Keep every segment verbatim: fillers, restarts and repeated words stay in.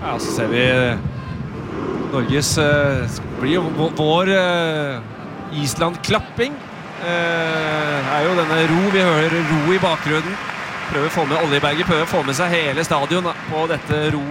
Ja, så ser vi Norges uh, blir jo vår uh, Island-klapping uh, er jo denne ro, vi hører ro i bakgrunnen. Prøver å få med Oljeberger, prøver å få med seg hele stadion da, på dette ro,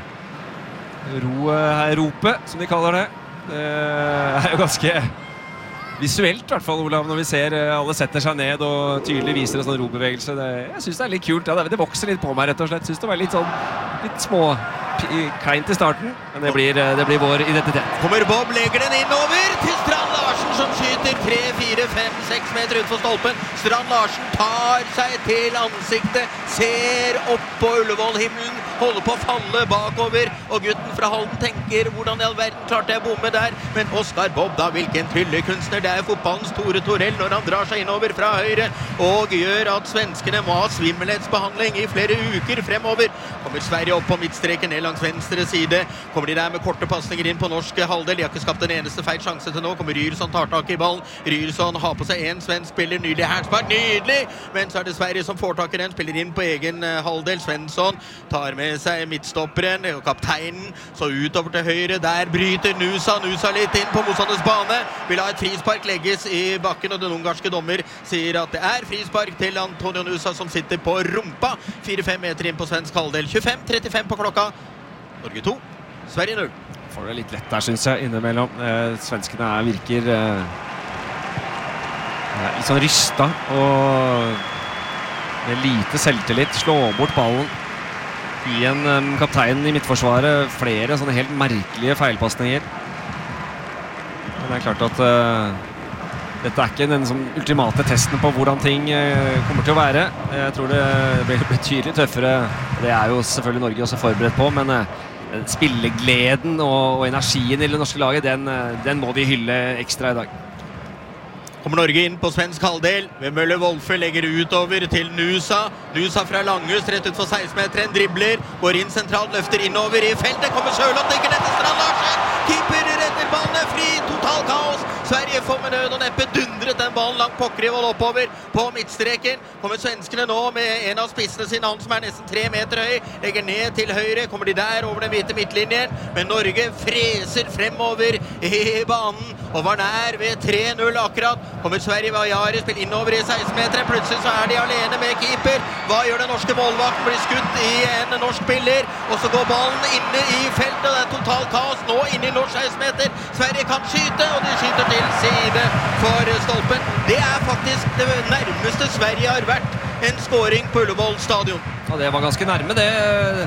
uh, ro uh, ropet, som de kaller det. Det uh, er jo ganske visuelt i hvert fall, Olav, når vi ser uh, alle setter seg ned og tydelig viser en sånn robevegelse. Det, jeg synes det er litt kult, ja, det, det vokser litt på meg rett og slett. Jeg synes det var litt sånn, litt små kleint i starten, men det blir, det blir vår identitet. Kommer Bob, legger den innover til Strand Larsen som skyter tre, fire, fem, seks meter ut for stolpen. Strand Larsen tar seg til ansiktet, ser opp på Ullevål-himmelen, holder på å falle bakover, og gutten fra Halden tenker hvordan i all verden klarte jeg å bomme der, men Oskar Bob da, hvilken tryllekunstner, det er fotballens Tore Torell når han drar seg innover fra høyre, og gjør at svenskene må ha svimmelhetsbehandling i flere uker fremover. Kommer Sverige opp på midtstreken ned langs venstre side, kommer de der med korte passninger inn på norsk halvdel, de har ikke skapt en eneste feil sjanse til nå, kommer Ryrsson, tar tak i ballen, Ryrsson har på seg en svensk spiller, nydelig herspart, nydelig, men så er det Sverige som får tak i den, spiller inn på egen halvdel, Svensson tar med seg midtstopperen og kapteinen, så utover til høyre, der bryter Nusa, Nusa litt inn på motstanders bane, vil ha et frispark legges i bakken, og den ungarske dommer sier at det er frispark til Antonio Nusa som sitter på rumpa, fire fem meter inn på svensk halvdel, tjuefem trettifem på klokka, Norge to, Sverige null. Får det litt lett der, synes jeg, innimellom. Eh, svenskene er, virker eh, litt sånn rysta, og med lite selvtillit, slår bort ballen. I en um, kaptein i midtforsvaret, flere sånne helt merkelige feilpassninger. Men det er klart at uh, dette er ikke den sånn, ultimate testen på hvordan ting uh, kommer til å være. Jeg tror det blir betydelig tøffere. Det er jo selvfølgelig Norge også forberedt på, men uh, spillegleden og, og energien i det norske laget, den, uh, den må vi hylle ekstra i dag. Kommer Norge inn på svensk halvdel, ved Møller Wolfe legger utover til Nusa. Nusa fra Langhus, rett ut for seksten meter, en dribler, går inn sentralt, løfter innover i feltet, kommer Sørloth, legger dette Strand Larsen, keeper redder ballen er fri, total kaos. Sverige får med nød og neppe dundret den ballen langt pokrivold oppover på midtstreken. Kommer svenskene nå med en av spissene sine, han som er nesten tre meter høy, legger ned til høyre, kommer de der over den hvite midtlinjen, men Norge freser fremover i banen, og var nær ved tre null akkurat. Kommer Sverige Vajari, spiller innover i seksten meter, plutselig så er de alene med keeper. Hva gjør den norske målvakten? Blir skutt i en norsk spiller, og så går ballen inne i feltet, det er total kaos nå inne i norsk seksten meter. Sverige kan skyte, og de skyter til side for stolpen. Det er faktisk det nærmeste Sverige har vært en scoring på Ullevål stadion. Ja, det var ganske nærme det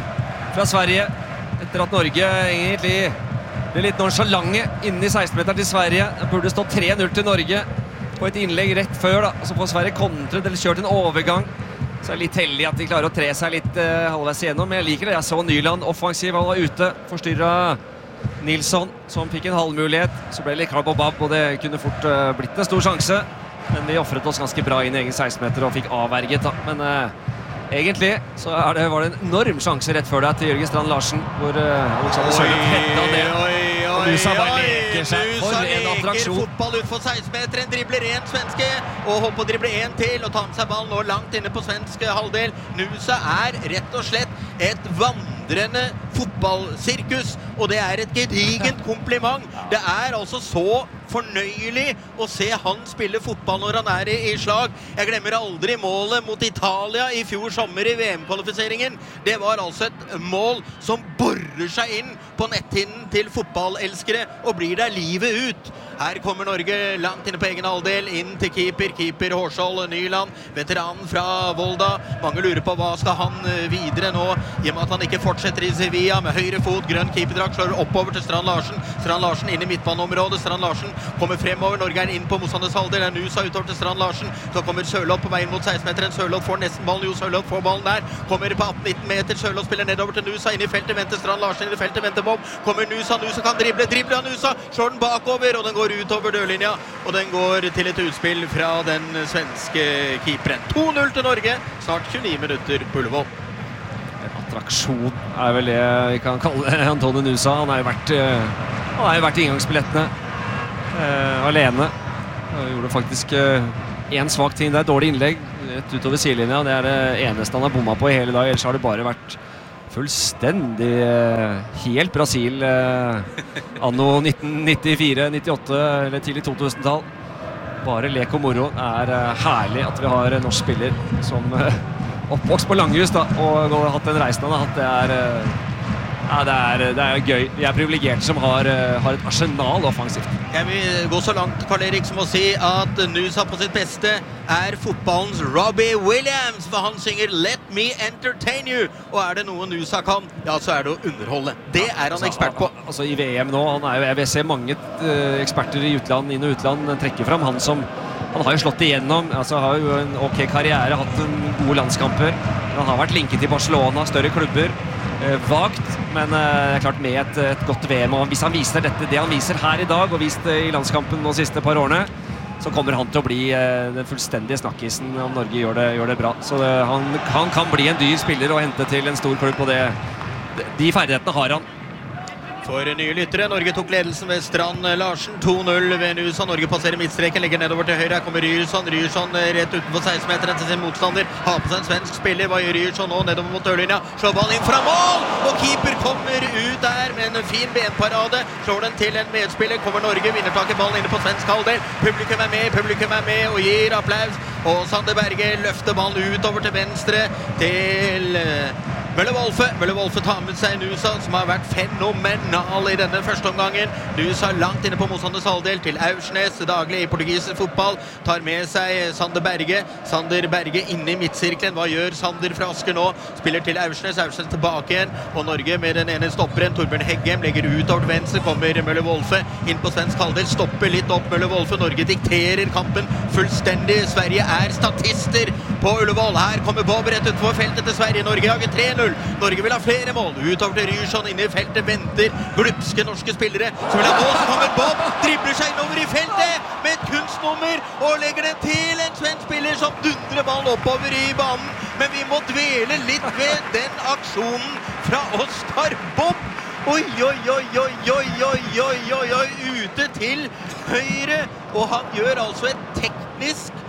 fra Sverige, etter at Norge egentlig ble litt nonchalange inne i seksten meter til Sverige. Det burde stå tre null til Norge på et innlegg rett før da, så får Sverige kontret eller kjørt en overgang. Så er det litt heldig at de klarer å tre seg litt uh, halvveis igjennom, men jeg liker det. Jeg så Nyland offensiv, han var ute, forstyrret Nilsson, som fikk en halvmulighet. Så ble det litt krabb og babb, og det kunne fort uh, blitt en stor sjanse. Men vi offret oss ganske bra inn i egen seksten meter og fikk avverget da. Men uh, egentlig så er det, var det en enorm sjanse rett før deg til Jørgen Strand Larsen, hvor uh, Alexander Sørloth hedda ned. Og Nusa bare leker seg for en attraksjon. Fotball ut for seksten meter, en dribler en svenske, og håper å drible en til, og tar med seg ballen nå langt inne på svensk halvdel. Nusa er rett og slett et vandrende fotballsirkus, og det er et gedigent kompliment. Det er altså så fornøyelig å se han spille fotball når han er i, i slag. Jeg glemmer aldri målet mot Italia i fjor sommer i V M-kvalifiseringen. Det var altså et mål som borer seg inn på netthinnen til fotballelskere og blir der livet ut. Her kommer Norge langt inne på egen halvdel, inn til keeper, keeper Hårskjold Nyland, veteranen fra Volda. Mange lurer på hva skal han videre nå, i og med at han ikke fortsetter i Sevilla med høyre fot, grønn keeperdrakt, slår oppover til Strand Larsen. Strand Larsen inn i midtbaneområdet, Strand Larsen kommer fremover, Norge er inn på motstanders halvdel, det er Nusa utover til Strand Larsen, så kommer Sørloth på veien mot seksten meter, Sørloth får nesten ballen, jo Sørloth får ballen der, kommer på atten nitten meter, Sørloth spiller nedover til Nusa, inn i feltet venter Strand Larsen, inn i feltet venter Bob, kommer Nusa, Nusa kan drible, dribler av Nusa, slår den bakover, og den går utover dørlinja, og den går til et utspill fra den svenske keeperen. to null til Norge, snart tjueni minutter på Ullevål. En attraksjon er vel det vi kan kalle Antonio Nusa. Han har jo vært, han har jo vært i inngangsbillettene eh, alene. Han gjorde faktisk eh, en svak ting, det er et dårlig innlegg, et utover sidelinja. Det er det eneste han har bommet på i hele dag, ellers har det bare vært fullstendig helt Brasil anno nitten nittifire nittiåtte eller tidlig to tusen-tall. Bare lek og moro. Er herlig at vi har en norsk spiller som oppvokst på Langhus da, og har hatt den reisen han har hatt. Det er, ja, det er, det er gøy. Vi er privilegerte som har, har et arsenal offensivt. Jeg vil gå så langt, Karl-Erik, som å si at Nusa på sitt beste er fotballens Robbie Williams, for han synger «Let me entertain you», og er det noe Nusa kan, ja, så er det å underholde. Det er han altså, ekspert på. Altså i V M nå, han er jo, jeg vil se mange uh, eksperter i utland, inn- og utland trekke frem han som, han har jo slått igjennom, altså har jo en ok karriere, hatt en gode landskamper, han har vært linket til Barcelona, større klubber, uh, vagt, men uh, det er klart med et, et godt V M, og hvis han viser dette, det han viser her i dag, og vist det i landskampen de siste par årene, så kommer han til å bli uh, den fullstendige snakkisen om Norge gjør det, gjør det bra. Så det, han, han kan bli en dyr spiller og hente til en stor klubb, og det, de ferdighetene har han. For nye lyttere, Norge tok ledelsen ved Strand Larsen, to null ved Nusa. Norge passerer midtstreken, legger nedover til høyre. Her kommer Ryerson, Ryerson rett utenfor seksten-meteren til sin motstander. Har på seg en svensk spiller, hva gjør Ryerson nå? Nedover mot dørlinja, slår ball inn fra mål! Og keeper kommer ut der med en fin benparade. Slår den til en medspiller, kommer Norge, vinner tak i ballen inne på svensk halvdel. Publikum er med, publikum er med og gir applaus. Og Sander Berge løfter ballen utover til venstre til Mølle Wolfe. Mølle Wolfe tar med seg Nusa, som har vært fenomenal i denne første omgangen. Nusa langt inne på motstanders halvdel til Aursnes, daglig i portugisisk fotball. Tar med seg Sander Berge. Sander Berge inne i midtsirkelen. Hva gjør Sander fra Asker nå? Spiller til Aursnes, Aursnes tilbake igjen. Og Norge med den ene stopperen, Torbjørn Heggem, legger ut over til venstre. Kommer Mølle Wolfe inn på svensk halvdel. Stopper litt opp Mølle Wolfe. Norge dikterer kampen fullstendig. Sverige er statister på Ullevål. Her kommer Bob rett utenfor feltet til Sverige. Norge jager tre null. Norge vil ha flere mål. Utover til Ryerson, inne i feltet venter glupske norske spillere. Så vil ha mål, så kommer Bob, dribler seg innover i feltet med et kunstnummer og legger den til en svensk spiller som dundrer ballen oppover i banen. Men vi må dvele litt ved den aksjonen fra Oskar Bob. Oi, oi, oi, oi, oi, oi, oi, oi, oi, ute til høyre. Og han gjør altså et teknisk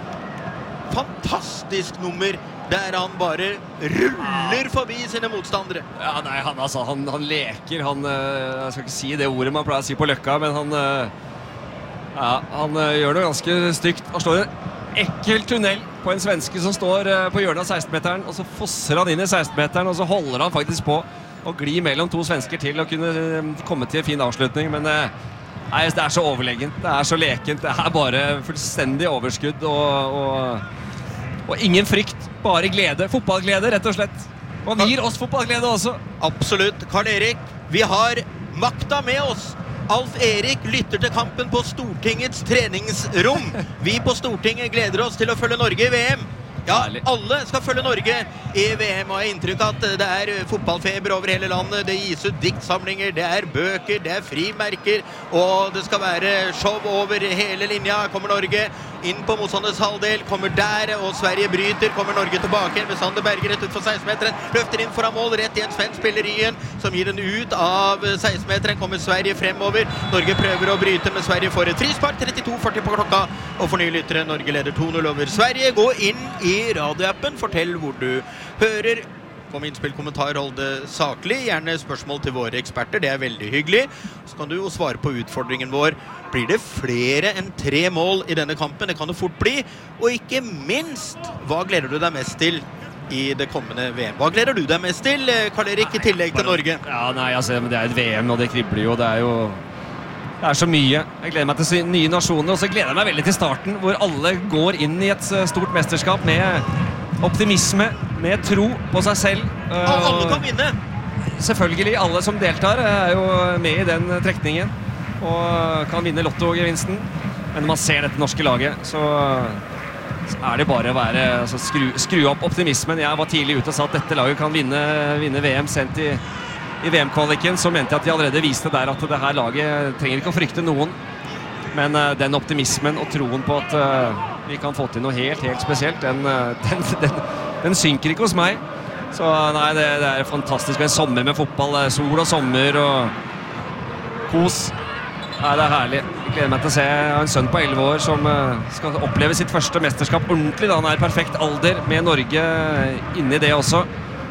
fantastisk nummer der han bare ruller forbi sine motstandere. Ja, nei, han, altså, han, han leker, han, jeg skal ikke si det ordet man pleier å si på Løkka, men han, ja, han gjør det ganske stygt. Han slår en ekkel tunnel på en svenske som står på hjørnet av seksten-meteren, og så fosser han inn i seksten-meteren, og så holder han faktisk på å gli mellom to svensker til å kunne komme til en fin avslutning, men nei, det er så overlegent, det er så lekent, det er bare fullstendig overskudd og, og Og ingen frykt, bare glede. Fotballglede, rett og slett. Og han gir oss fotballglede også. Absolutt. Karl-Erik, vi har makta med oss. Alf Erik lytter til kampen på Stortingets treningsrom. Vi på Stortinget gleder oss til å følge Norge i V M. Ja, alle skal følge Norge i V M, og jeg har inntrykk at det er fotballfeber over hele landet. Det gis ut diktsamlinger, det er bøker, det er frimerker, og det skal være show over hele linja. Kommer Norge inn på motstanders halvdel, kommer der, og Sverige bryter, kommer Norge tilbake med Sander Berge rett ut for seksten-meteren, løfter inn foran mål, rett i en svensk spiller i en, som gir den ut av seksten-meteren, kommer Sverige fremover. Norge prøver å bryte, men Sverige får et frispark, trettito førti på klokka, og for nye lyttere, Norge leder to null over Sverige. Gå inn i radioappen, fortell hvor du hører. Kom innspill, kommentar, hold det saklig. Gjerne spørsmål til våre eksperter, det er veldig hyggelig. Så kan du jo svare på utfordringen vår. Blir det flere enn tre mål i denne kampen? Det kan det fort bli. Og ikke minst, hva gleder du deg mest til i det kommende V M? Hva gleder du deg mest til, Karl-Erik, i tillegg til Norge? Ja, nei, altså, det er et V M, og det kribler jo, det er jo det er så mye. Jeg gleder meg til nye nasjoner, og så gleder jeg meg veldig til starten, hvor alle går inn i et stort mesterskap med optimisme, med tro på seg selv. Og alle kan vinne! Selvfølgelig, alle som deltar er jo med i den trekningen, og kan vinne lottogevinsten. Men når man ser dette norske laget, så er det bare å være, altså, skru, skru opp optimismen. Jeg var tidlig ute og sa at dette laget kan vinne, vinne V M sendt i I V M-kvaliken, så mente jeg at de allerede viste der at det her laget trenger ikke å frykte noen. Men uh, den optimismen og troen på at uh, vi kan få til noe helt, helt spesielt, den, uh, den, den, den synker ikke hos meg. Så uh, nei, det, det er fantastisk. En sommer med fotball, sol og sommer og kos. Nei, det er herlig. Jeg gleder meg til å se. Jeg har en sønn på elleve år som uh, skal oppleve sitt første mesterskap ordentlig. Da han er i perfekt alder med Norge inni det også.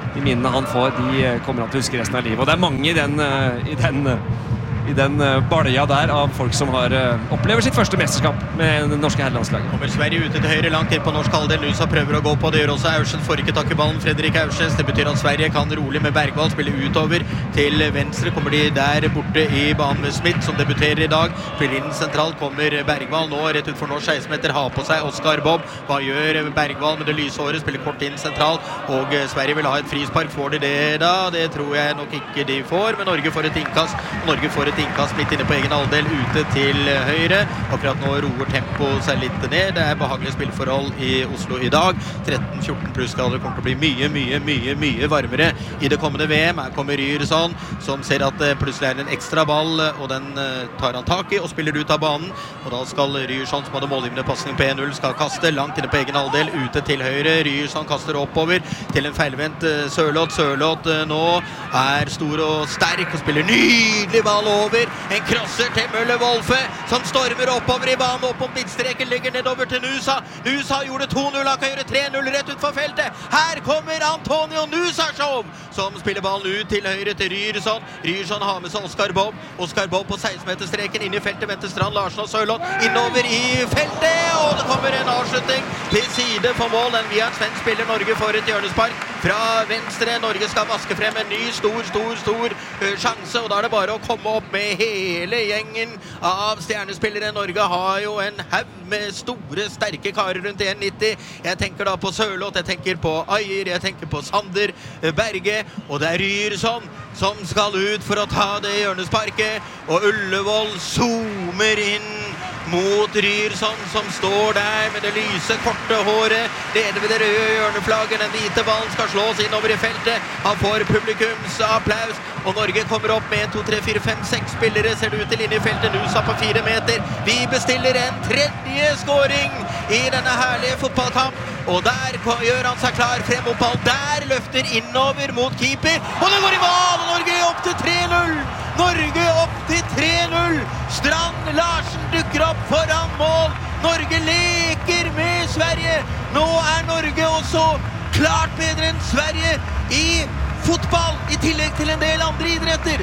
de minnene han får, de kommer han til å huske resten av livet. Og det er mange i den, i den, i den balja der av folk som har opplever sitt første mesterskap med det norske herrelandslaget. Kommer Sverige ute til høyre, langt inn på norsk halvdel. Nusa prøver å gå på, det gjør også Aursnes. Får ikke tak i ballen, Fredrik Aursnes. Det betyr at Sverige kan rolig med Bergvall, spille utover til venstre. Kommer de der borte i banen med Smith, som debuterer i dag. Spiller inn sentralt, kommer Bergvall nå rett ut for norsk seksten meter, har på seg Oskar Bob. Hva gjør Bergvall med det lyse håret? Spiller kort inn sentralt, og Sverige vil ha et frispark. Får de det da? Det tror jeg nok ikke de får, men Norge får et innkast. Norge får et innkast midt inne på egen halvdel, ute til høyre. Akkurat nå roer tempo seg litt ned. Det er behagelige spillforhold i Oslo i dag. tretten fjorten plussgrader, kommer til å bli mye, mye, mye, mye varmere i det kommende V M. Her kommer Ryerson, som ser at det plutselig er en ekstra ball, og den tar han tak i og spiller ut av banen. Og da skal Ryerson, som hadde målgivende passning på en null, skal kaste langt inne på egen halvdel, ute til høyre. Ryerson kaster oppover til en feilvendt Sørloth. Sørloth nå er stor og sterk og spiller nydelig ball over. En crosser til Møller Wolfe, som stormer oppover i banen, opp om midtstreken, legger nedover til Nusa. Nusa gjorde to null, han kan gjøre tre null rett ut for feltet. Her kommer Antonio Nusashov, som spiller ballen ut til høyre til Ryerson. Ryerson har med seg Oskar Bob. Oskar Bob på seksten meter streken, inn i feltet, venter Strand Larsen og Sørloth. Innover i feltet, og det kommer en avslutning til side for mål. Den via en svensk spiller. Norge får et hjørnespark fra venstre. Norge skal vaske frem en ny stor, stor, stor uh, sjanse, og da er det bare å komme opp med hele gjengen av stjernespillere. Norge har jo en haug med store, sterke karer rundt en nitti. Jeg tenker da på Sørloth, jeg tenker på Ajer, jeg tenker på Sander Berge, og det er Ryerson som skal ut for å ta det hjørnesparket, og Ullevål zoomer inn mot Ryerson, som står der med det lyse, korte håret, leder ved det røde hjørneflagget. Den hvite ballen skal slås innover i feltet. Han får publikums applaus, og Norge kommer opp med en, to, tre, fire, fem, seks spillere, ser det ut til inn i feltet. Nusa på fire meter. Vi bestiller en tredje scoring i denne herlige fotballkamp, og der gjør han seg klar frem mot ball. Der løfter innover mot keeper, og det går i mål! Norge opp til tre null! Norge opp til tre null! Strand Larsen dukker opp foran mål. Norge leker med Sverige. Nå er Norge også klart bedre enn Sverige i fotball, i tillegg til en del andre idretter.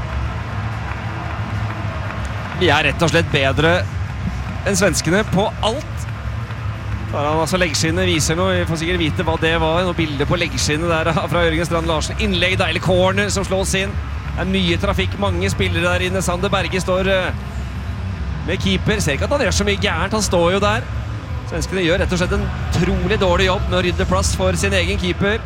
Vi er rett og slett bedre enn svenskene på alt. Da har han altså leggskinnet, viser noe, vi får sikkert vite hva det var. Noe bilde på leggskinnet der fra Jørgen Strand Larsen. Innlegg, deilig corner som slås inn. Det er mye trafikk, mange spillere der inne. Sander Berge står med keeper. Ser ikke at han gjør så mye gærent, han står jo der. Svenskene gjør rett og slett en trolig dårlig jobb med å rydde plass for sin egen keeper.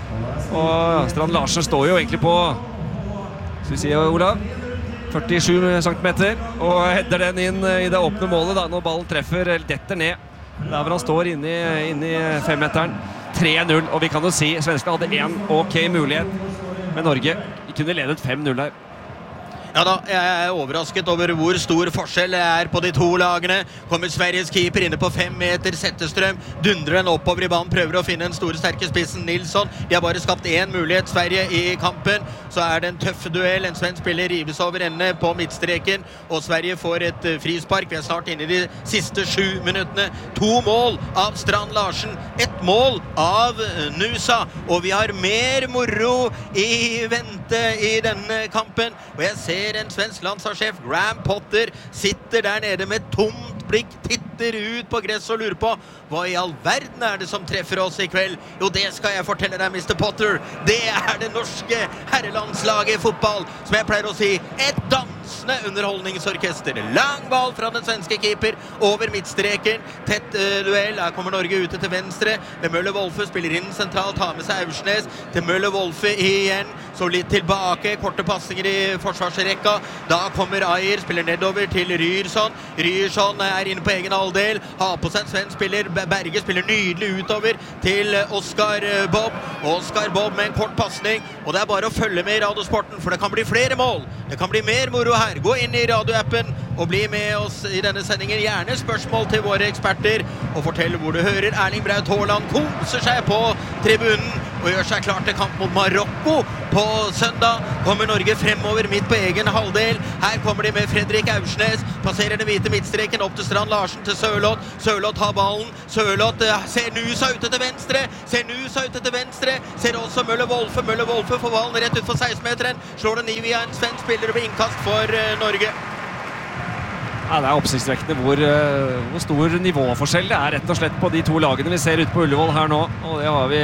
Og Strand Larsen står jo egentlig på, skal vi si, Olav, førtisju centimeter, og header den inn i det åpne målet da, når ballen treffer, eller detter ned. Der hvor han står inne i, inne i femmeteren. tre null, og vi kan jo si, svenskene hadde en ok mulighet, men Norge kunne ledet fem null her. Ja da, jeg er overrasket over hvor stor forskjell det er på de to lagene. Kommer Sveriges keeper inne på fem meter, Zetterstrøm, dundrer den oppover i banen, prøver å finne en store sterke spissen Nilsson. De har bare skapt en mulighet, Sverige, i kampen. Så er det en tøff duell, en svensk spiller rives over ende på midtstreken, og Sverige får et frispark. Vi er snart inne i de siste sju minuttene. To mål av Strand Larsen, ett mål av Nusa, og vi har mer moro i vente i denne kampen. Og jeg ser en svensk landslagssjef, Graham Potter, sitter der nede med tomt blikk, titter ut på gress og lurer på hva i all verden er det som treffer oss i kveld. Jo, det skal jeg fortelle deg, mister Potter. Det er det norske herrelandslaget i fotball, som jeg pleier å si, et dansende underholdningsorkester. Lang ball fra den svenske keeper over midtstreken, tett uh, duell. Her kommer Norge ute til venstre, med Møller Wolfe spiller inn sentralt, tar med seg Aursnes til Møller Wolfe igjen, så litt tilbake, korte passinger i forsvarsrekka. Da kommer Ajer, spiller nedover til Ryerson. Ryerson er inne på egen halvdel, har på seg en svensk spiller. Berge spiller nydelig utover til Oskar Bob. Oskar Bob med en kort passning, og det er bare å følge med i Radiosporten, for det kan bli flere mål. Det kan bli mer moro her. Gå inn i radioappen og bli med oss i denne sendingen. Gjerne spørsmål til våre eksperter, og fortell hvor du hører. Erling Braut Haaland koser seg på tribunen og gjør seg klar til kamp mot Marokko på søndag. Kommer Norge fremover midt på egen halvdel. Her kommer de med Fredrik Aursnes, passerer den hvite midtstreken opp til Strand Larsen til Sørloth. Sørloth har ballen. Sørloth ser Nusa ute til venstre, ser Nusa ute til venstre, ser også Møller Wolfe. Møller Wolfe får ballen rett ut for seksten-meteren, slår den i via en svensk spiller på innkast for Norge. Ja, det er oppsiktsvekkende hvor, hvor stor nivåforskjell det er rett og slett på de to lagene vi ser ute på Ullevål her nå. Og det har vi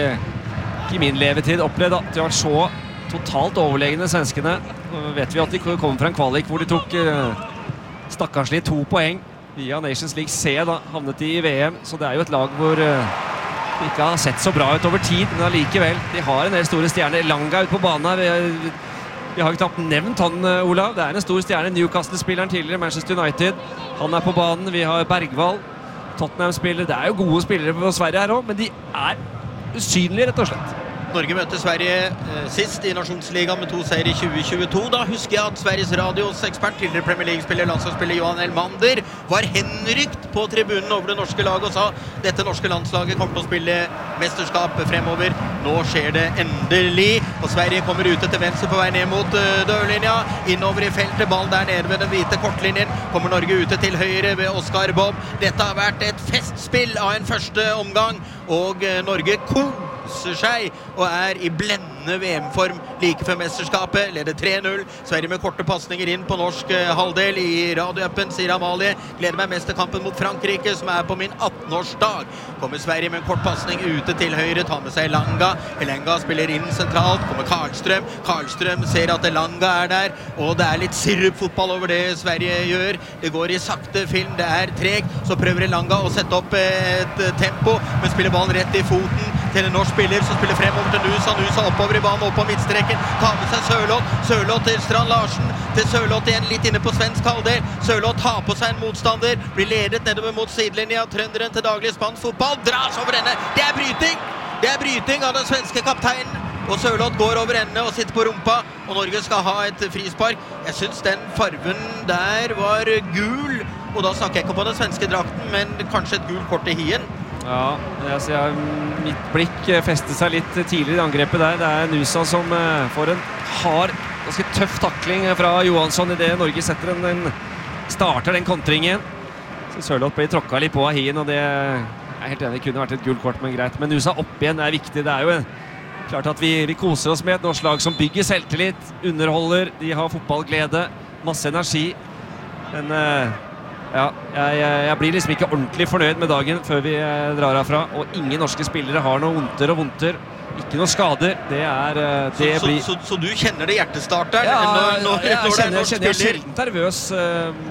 i min levetid opplevd at de har vært så totalt overlegne svenskene. Nå vet vi at de kom fra en kvalik hvor de tok uh, stakkarslig to poeng via Nations League C da, havnet de i V M. Så det er jo et lag hvor uh, de ikke har sett så bra ut over tid, men allikevel, de har en del store stjerner. Langa ut på banen her. Vi, vi har ikke knapt nevnt han, Olav. Det er en stor stjerne, Newcastle-spilleren tidligere, Manchester United. Han er på banen. Vi har Bergvall, Tottenham-spiller. Det er jo gode spillere på Sverige her også, men de er usynlige, rett og slett. Norge møtte Sverige eh, sist i Nasjonsligaen med to seier i tjue tjueto. Da husker jeg at Sveriges Radios ekspert, tidligere Premier League-spiller, landslagsspiller Johan Elmander, var henrykt på tribunen over det norske laget og sa dette norske landslaget kommer til å spille mesterskap fremover. Nå skjer det endelig, og Sverige kommer ute til venstre på vei ned mot uh, dørlinja. Innover i feltet, ball der nede ved den hvite kortlinjen. Kommer Norge ute til høyre ved Oscar Bob. Dette har vært et festspill av en første omgang, og uh, Norge koser seg og er i blendende V M-form like før mesterskapet. Leder tre null. Sverige med korte passninger inn på norsk uh, halvdel i radioappen, sier Amalie. Gleder meg mest til kampen mot Frankrike, som er på min atten-årsdag. Kommer Sverige med en kort passning ute til høyre, tar med seg Langa. Elenga spiller inn sentralt, kommer Karlstrøm. Karlstrøm ser at Elanga er der, og det er litt sirupfotball over det Sverige gjør. Det går i sakte film, det er tregt. Så prøver Elanga å sette opp et tempo, men spiller ballen rett i foten til en norsk spiller som spiller fremover til Nusa. Nusa oppover i banen, opp på midtstreken. Tar med seg Sørloth. Sørloth til Strand Larsen. Til Sørloth igjen, litt inne på svensk halvdel. Sørloth tar på seg en motstander. Blir ledet nedover mot sidelinja. Trønderen til daglig spansk fotball. Dras over ende. Det er bryting! Det er bryting av den svenske kapteinen. Og Sørloth går over ende og sitter på rumpa. Og Norge skal ha et frispark. Jeg synes den farven der var gul. Og da snakker jeg ikke på den svenske drakten, men kanskje et gult kort i hien. Ja, altså jeg, mitt blikk festet seg litt tidligere i angrepet der. Det er Nusa som uh, får en hard, ganske tøff takling fra Johansson i det Norge setter en, en starter den kontringen. Så Sørloth blir tråkket litt på av hien, og det jeg er helt enig, kunne vært et gult kort, men greit. Men Nusa opp igjen er viktig. Det er jo klart at vi, vi koser oss med et norsk lag som bygger selvtillit, underholder, de har fotballglede, masse energi. Men uh, ja, jeg, jeg blir liksom ikke ordentlig fornøyd med dagen før vi drar herfra, og ingen norske spillere har noe vondter og vondter. Ikke noe skader. Det er det så, blir... så, så, så du kjenner det hjertestarter? Ja, når, når, jeg, når kjenner, jeg kjenner jeg sjelden nervøs uh,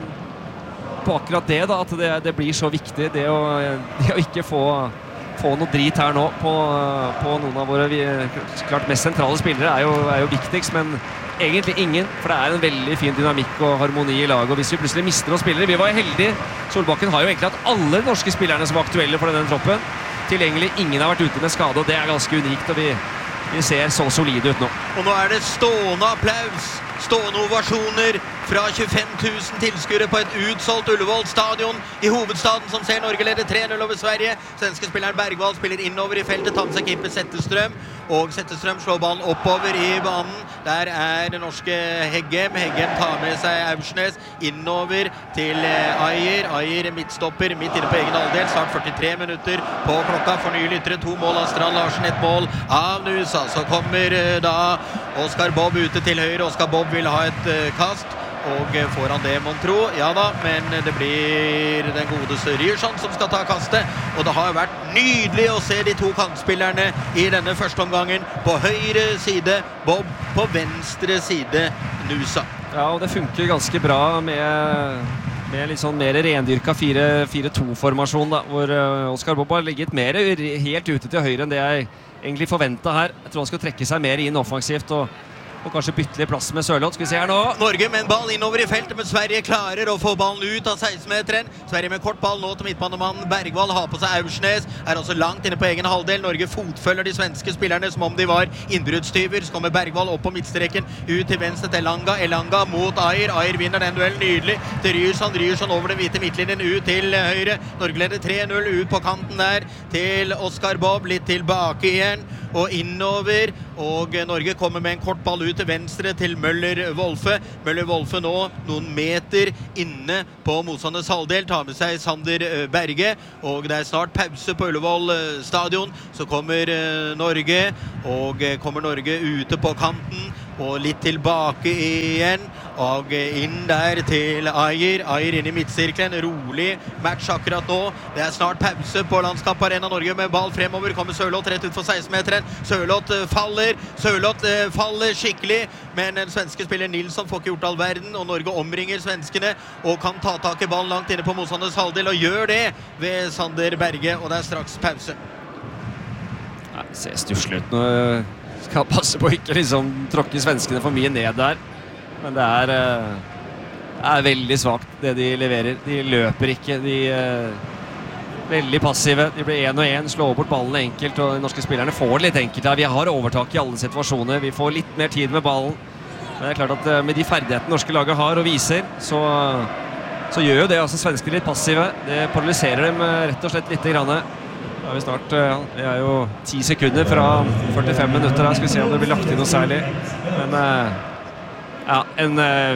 på akkurat det da, at det, det blir så viktig det å, det å ikke få, få noe drit her nå på, på noen av våre vi, klart mest sentrale spillere er jo, er jo viktigst, men egentlig ingen, for det er en veldig fin dynamikk og harmoni i laget, og hvis vi plutselig mister noen spillere, vi var heldige. Solbakken har jo egentlig hatt alle norske spillerne som var aktuelle for denne troppen tilgjengelig. Ingen har vært ute med skade, og det er ganske unikt, og vi, vi ser så solide ut nå. Og nå er det stående applaus, stående ovasjoner fra tjuefem tusen tilskuere på et utsolgt Ullevål stadion i hovedstaden, som ser Norge leder tre null over Sverige. Svenske spilleren Bergvall spiller innover i feltet, tar med seg keeper Zetterstrøm, og Zetterstrøm slår ballen oppover i banen. Der er det norske Heggem. Heggem tar med seg Aursnes innover til Ayer. Ayer midtstopper, midt inne på egen halvdel. Snart førtitre minutter på klokka. For nye lyttere, to mål av Strand Larsen, et mål av Nusa. Så kommer da Oscar Bob ute til høyre. Oscar Bob vil ha et uh, kast. Og får han det, mon tro? Ja da, men det blir den godeste Ryerson som skal ta kastet. Og det har vært nydelig å se de to kantspillerne i denne første omgangen. På høyre side Bob, på venstre side Nusa. Ja, og det funker ganske bra med, med litt sånn mer rendyrka fire to formasjon da, hvor Oscar Bob har ligget mer helt ute til høyre enn det jeg egentlig forventet her. Jeg tror han skal trekke seg mer inn offensivt, og og kanskje bytte litt plass med Sørloth. Skal vi se her nå. Norge med en ball innover i feltet, men Sverige klarer å få ballen ut av seksten-meteren. Sverige med kort ball nå til midtbanemannen Bergvall, har på seg Aursnes, er også langt inne på egen halvdel. Norge fotfølger de svenske spillerne som om de var innbruddstyver. Så kommer Bergvall opp på midtstreken, ut til venstre til Elanga. Elanga mot Ayer. Ayer vinner den duellen nydelig til Ryerson. Ryerson over den hvite midtlinjen ut til høyre. Norge leder tre null ut på kanten der til Oscar Bob, litt tilbake igjen og innover, og Norge kommer med en kort ball ut til venstre til Møller-Wolfe. Møller-Wolfe nå noen meter inne på motstanders halvdel, tar med seg Sander Berge, og det er snart pause på Ullevål stadion. Så kommer Norge, og kommer Norge ute på kanten, og litt tilbake igjen, og inn der til Ayer. Ayer inn i midtsirkelen, rolig match akkurat nå. Det er snart pause på Landskamp Arena. Norge med ball fremover, kommer Sørloth rett ut for seksten-meteren. Sørloth faller, Sørloth faller skikkelig, men den svenske spiller Nilsson får ikke gjort all verden, og Norge omringer svenskene, og kan ta tak i ballen langt inne på motstanders halvdel, og gjør det ved Sander Berge, og det er straks pause. Nei, det ser stusslig ut nå. Skal passe på ikke liksom tråkke svenskene for mye ned der. Men det er, det er veldig svagt det de leverer. De løper ikke, de er veldig passive. De blir en og en, slår bort ballene enkelt, og de norske spillerne får det litt enkelt her. Vi har overtak i alle situasjoner, vi får litt mer tid med ballen. Men det er klart at med de ferdighetene norske laget har og viser, så, så gjør jo det altså svenskene litt passive. Det paralyserer dem rett og slett litt grann. Da er vi snart, ja, det er jo ti sekunder fra førtifem minutter her. Skal vi se om det blir lagt inn noe særlig. Men ja, en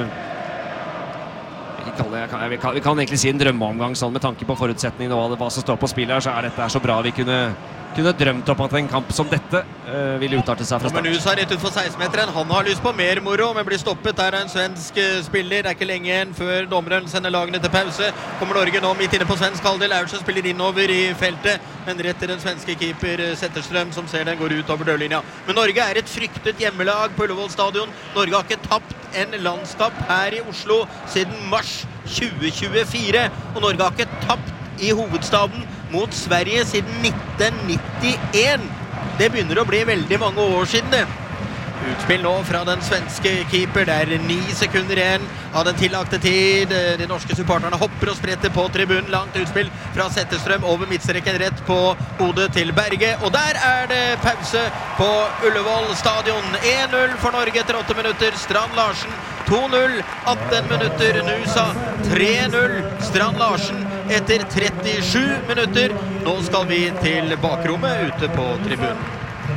vi kan, vi, kan, vi kan egentlig si en drømmeomgang sånn, med tanke på forutsetningene og hva som står på spill her, så er dette så bra vi kunne, kunne drømt opp at en kamp som dette uh, ville utarte seg fra start. Men Nusa rett ut for seksten-meteren, han har lyst på mer moro, men blir stoppet. Der er en svensk spiller, det er ikke lenge igjen før dommeren sender lagene til pause. Kommer Norge nå midt inne på svensk halvdel, Aursnes spiller innover i feltet, men rett til den svenske keeper Zetterstrøm, som ser den går ut over dørlinja. Men Norge er et fryktet hjemmelag på Ullevål stadion. Norge har ikke tapt en landskamp her i Oslo siden mars tjue tjuefire, og Norge har ikke tapt i hovedstaden mot Sverige siden nitten nittien. Det begynner å bli veldig mange år siden det. Utspill nå fra den svenske keeper. Det er ni sekunder igjen av den tillagte tid. De norske supporterne hopper og spretter på tribunen. Langt utspill fra Zetterstrøm over midtstreken rett på hodet til Berge. Og der er det pause på Ullevål stadion. en null for Norge etter åtte minutter. Strand Larsen to null. atten minutter Nusa. tre null Strand Larsen etter trettisju minutter. Nå skal vi til bakrommet ute på tribunen.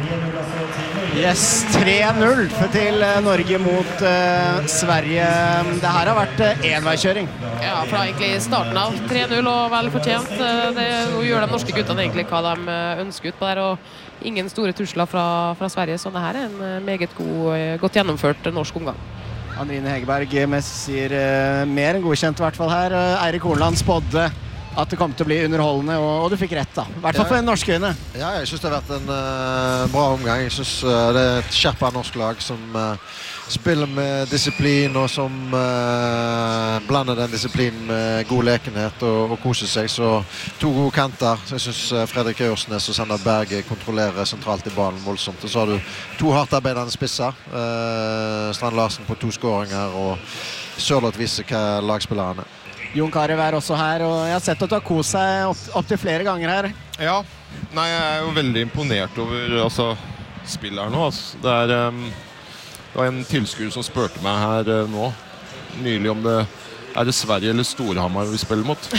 Yes, tre null til Norge mot uh, Sverige. Det her har vært uh, enveiskjøring. Ja, fra egentlig starten av tre null og vel fortjent. Det gjør de norske guttene egentlig hva de ønsker ut på der, og ingen store trusler fra, fra Sverige, så det her er en meget god, godt gjennomført norsk omgang. Anrine Hegerberg sier uh, mer enn godkjent i hvert fall her. Uh, Eirik Horneland spådde at det kom til å bli underholdende, og, og du fikk rett da. I hvert fall for en norsk øyne. Ja, jeg synes det har vært en uh, bra omgang. Jeg synes uh, det er et skjerpet norsk lag som uh, spiller med disiplin, og som uh, blander den disiplinen med god lekenhet og, og koser seg. Så to gode kanter. Så jeg synes uh, Fredrik Aursnes og Sander Berge kontrollerer sentralt i banen voldsomt. Og så har du to hardt arbeidende spisser. Uh, Strand Larsen på to skåringer, og Sørloth viser hva lagspillerne er. Jon Carew er også her, og jeg har sett at du har kost seg opp, opp til flere ganger her. Ja, nei, jeg er jo veldig imponert over altså, spillet her nå. Altså. Det, er, um, det var en tilskuer som spørte meg her uh, nå, nylig om det er det Sverige eller Storhamar vi spiller mot.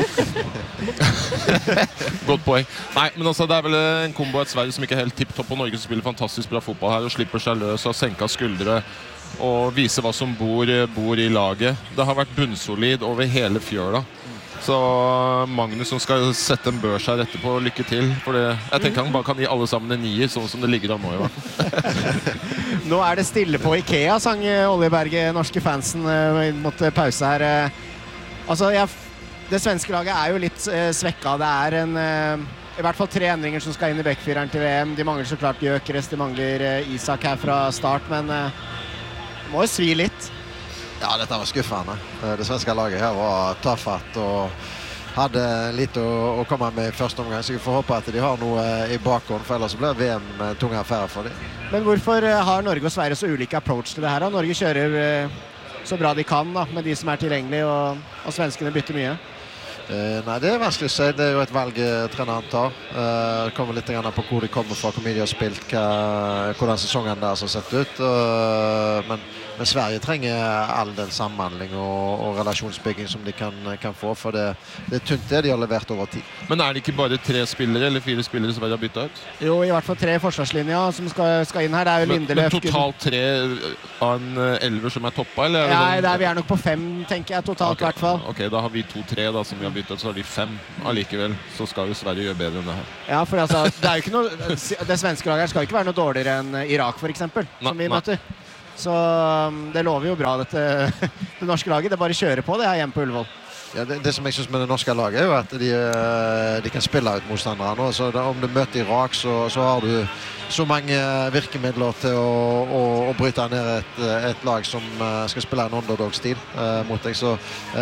Godt poeng. Nei, men altså, det er vel en kombo av et Sverige som ikke er helt tipp-topp, og Norge som spiller fantastisk bra fotball her og slipper seg løs og senket skuldre og vise hva som bor, bor i laget. Det har vært bunnsolid over hele fjøla. Så Magnus som skal sette en børs her etterpå, lykke til. For det, jeg tenker han bare kan gi alle sammen en nier, sånn som det ligger an nå i hvert fall. Nå er det stille på Ikea, sang Oljeberget, norske fansen mot pause her. Altså, jeg, det svenske laget er jo litt uh, svekket. Det er en, uh, i hvert fall tre endringer som skal inn i backfireren til V M. De mangler så klart Gyökeres, de mangler uh, Isak her fra start, men uh, det må jo svi litt. Ja, dette var skuffende. Det svenske laget her var tafatt og hadde litt å, å komme med i første omgang, så jeg får håpe at de har noe i bakhånd, for ellers blir V M en tung affære for dem. Men hvorfor har Norge og Sverige så ulike approach til det her? Da? Norge kjører så bra de kan da, med de som er tilgjengelige, og, og svenskene bytter mye. Uh, nei, det er vanskelig å si. Det er jo et valg treneren tar. Uh, det kommer litt grann på hvor de kommer fra, hvor mye de har spilt, hva, hvordan sesongen der har sett ut. Uh, men, men Sverige trenger all den samhandling og, og relasjonsbygging som de kan, kan få, for det, det er tynt det de har levert over tid. Men er det ikke bare tre spillere eller fire spillere som har byttet ut? Jo, i hvert fall tre i forsvarslinja som skal, skal inn her. Det er jo men, Lindeløf. Men totalt tre av en elver som er toppa, eller? Ja, det er, vi er nok på fem, tenker jeg, totalt okay. I hvert fall. Ok, da har vi to-tre da, som vi har byttet, så har de fem. Allikevel så skal jo Sverige gjøre bedre enn det her. Ja, for altså, det er jo ikke noe, det svenske laget her skal ikke være noe dårligere enn Irak, for eksempel, som vi møter. Så det lover jo bra, dette, det norske laget. Det bare kjører på det her hjemme på Ullevål. Ja, det, det som jeg synes med det norske laget er jo at de, de kan spille ut motstanderne. Så da, om du møter Irak, så, så har du så mange virkemidler til å, å, å bryte ned et, et lag som skal spille en underdog-stil uh, mot deg. Så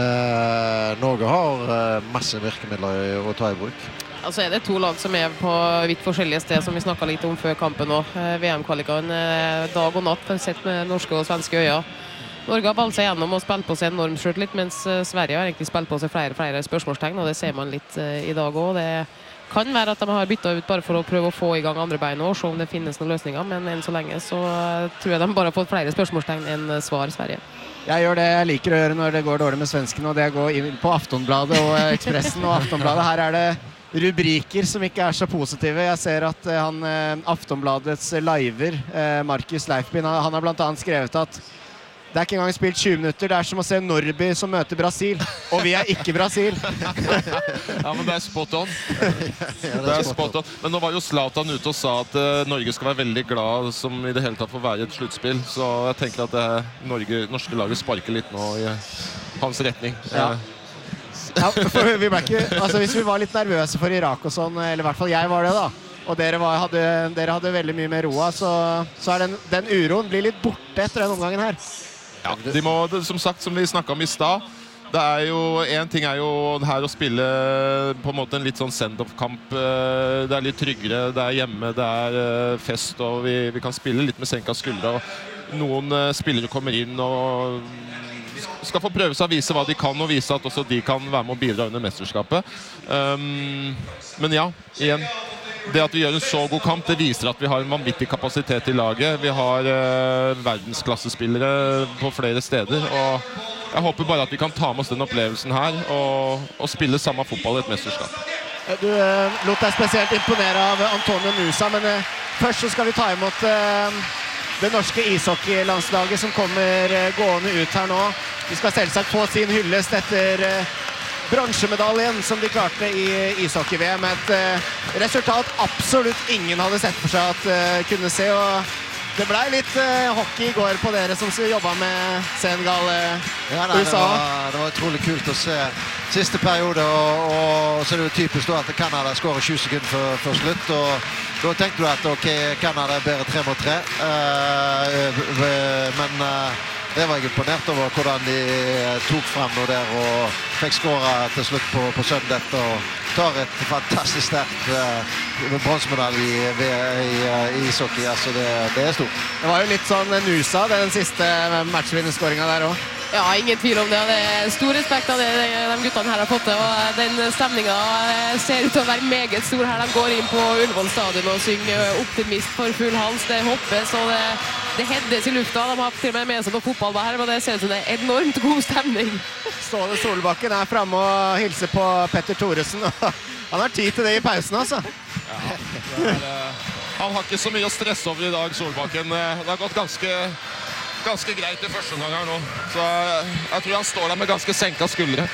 uh, Norge har uh, masse virkemidler å ta i bruk. Altså er det to lag som er på vidt forskjellige steder, som vi snakket litt om før kampen nå. V M-kvalikene dag og natt, sett med norske og svenske øyne. Norge har valgt seg gjennom å spille på seg enormt skjørt litt, mens Sverige har egentlig spilt på seg flere, flere spørsmålstegn, og det ser man litt i dag også. Det kan være at de har byttet ut bare for å prøve å få i gang andre bein og se om det finnes noen løsninger, men enn så lenge så tror jeg de bare har fått flere spørsmålstegn enn svar Sverige. Jeg gjør det jeg liker å gjøre når det går dårlig med svenskene, og det er å gå inn på Aftonbladet og Expressen og Aftonbladet. Her er det rubriker som ikke er så positive. Jeg ser at uh, han, uh, Aftonbladets liver, uh, Markus Leifby, han, han har blant annet skrevet at det er ikke engang spilt tjue minutter, det er som å se Norby som møter Brasil, og vi er ikke Brasil. Ja, men det er spot on. Det er spot on. Men nå var jo Zlatan ute og sa at uh, Norge skal være veldig glad som i det hele tatt får være i et sluttspill, så jeg tenker at det Norge, norske laget sparker litt nå i uh, hans retning. Ja. Ja, for vi ble ikke, altså hvis vi var litt nervøse for Irak og sånn, eller i hvert fall jeg var det da, og dere, var, hadde, dere hadde veldig mye mer roa, så, så er den, den uroen blir litt borte etter den omgangen her. Ja, de må, som sagt, som vi snakket om i stad, det er jo, en ting er jo her å spille på en måte en litt sånn send-off-kamp, det er litt tryggere, det er hjemme, det er fest, og vi, vi kan spille litt med senka skuldre, og noen spillere kommer inn og skal få prøve seg å vise hva de kan, og vise at også de kan være med å bidra under mesterskapet. Um, men ja, igjen, det at vi gjør en så god kamp, det viser at vi har en vanvittig kapasitet i laget. Vi har uh, verdensklassespillere på flere steder, og jeg håper bare at vi kan ta med oss den opplevelsen her, og, og spille samme fotball i et mesterskap. Du uh, lot deg spesielt imponere av Antonio Nusa, men uh, først så skal vi ta imot uh, det norske ishockeylandslaget som kommer uh, gående ut her nå. De skal selvsagt få sin hyllest etter uh, bronsemedaljen som de klarte i ishockey-V M. Et uh, resultat absolutt ingen hadde sett for seg at uh, kunne se, og det ble litt uh, hockey i går på dere som jobbet med Senegal, uh, ja, nei, U S A. Det var, det var utrolig kult å se siste periode, og, og så er det jo typisk da at Canada skårer tjue sekunder før, før slutt, og da tenkte du at ok, Canada er bedre tre mot tre, uh, men uh, det var jeg imponert over hvordan de tok frem noe der og fikk skåret til slutt på, på søndag og tar et fantastisk sterkt uh, bronsemedalje i, i, i ishockey. Altså det, det er stort. Det var jo litt sånn Nusa, den siste matchvinnerskåringen der også. Ja, ingen tvil om det. Det er stor respekt av det de guttene her har fått til, og den stemningen ser ut til å være meget stor her. De går inn på Ullevål stadion og synger optimist for full hals. Det hoppes, og det, det heddes i lufta. De har til og med med seg noe fotball her, men det ser ut som det er enormt god stemning. Ståle Solbakken er fremme og hilser på Petter Thoresen. Han har tid til det i pausen, altså. Ja, det er, han har ikke så mye å stresse over i dag, Solbakken. Det har gått ganske... ganske greit i første omgang her nå, så jeg, jeg tror han står der med ganske senka skuldre.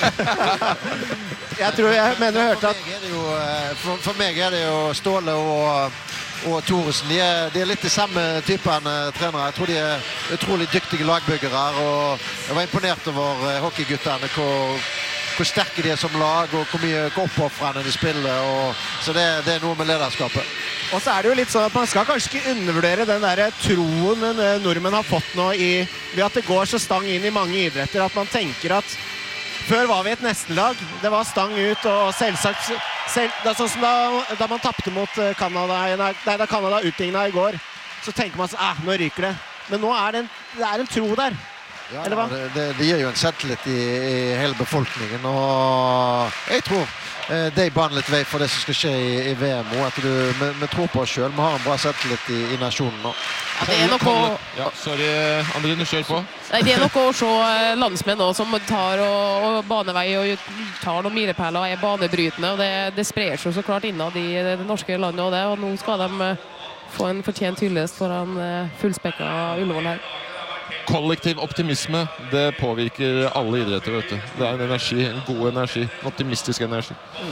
Jeg tror jeg mener jeg hørte at... For meg er det jo, for, for meg er det jo Ståle og, og Thoresen, de er, de er litt de samme typen trenere. Jeg tror de er utrolig dyktige lagbyggere, og jeg var imponert over hockeygutterne, hvor, hvor sterke de er som lag, og hvor mye oppoffrende de spiller, og, så det, det er noe med lederskapet. Og så er det jo litt sånn at man skal kanskje ikke undervurdere den der troen nordmenn har fått nå i, ved at det går så stang inn i mange idretter, at man tenker at før var vi et nestenlag. Det var stang ut, og selvsagt selv, det er sånn som da, da man tappte mot Canada, nei, da Canada utlignet i går, så tenker man sånn, eh, nå ryker det. Men nå er det en, det er en tro der. Ja, Eller hva? det, det, det gir jo en selvtillit i, i hele befolkningen, og jeg tror eh, de baner litt vei for det som skal skje i, i V M O, at du, vi, vi tror på oss selv, vi har en bra selvtillit i, i nasjonen nå. Ja, det er noe å, Ja, sorry, Andrine, kjør på. nei, det er noe å se landsmenn også, som tar og, og banevei og tar noen milepæler og er banebrytende, og det, det sprer seg så klart innad i det norske landet og det, og nå skal de få en fortjent hyllest foran fullspekka Ullevål her. Kollektiv optimisme, det påvirker alle idretter, vet du. Det er en energi, en god energi, en optimistisk energi.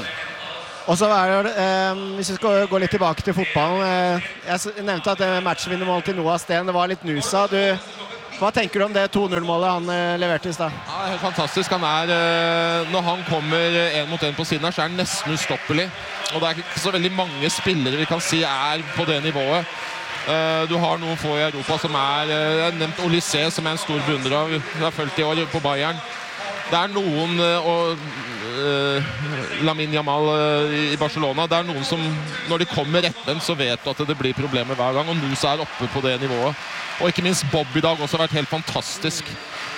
Og så er det, eh, hvis vi skal gå litt tilbake til fotballen, eh, jeg nevnte at det matchvinnermålet til Noah Sten, det var litt Nusa. Du, hva tenker du om det to null-målet han eh, leverte i sted? Ja, helt fantastisk. Han er, eh, når han kommer en mot en på siden her, så er han nesten ustoppelig. Og det er ikke så veldig mange spillere vi kan si er på det nivået. Eh, du har noen få i Europa som er, eh, jeg har nevnt Olysée, som er en stor beundrer av, jeg har følt i år på Bayern. Det er noen, og uh, Lamine Yamal uh, i Barcelona, det er noen som, når de kommer retten, så vet du at det blir problemer hver gang, og Nusa er oppe på det nivået. Og ikke minst Bob i dag også har vært helt fantastisk.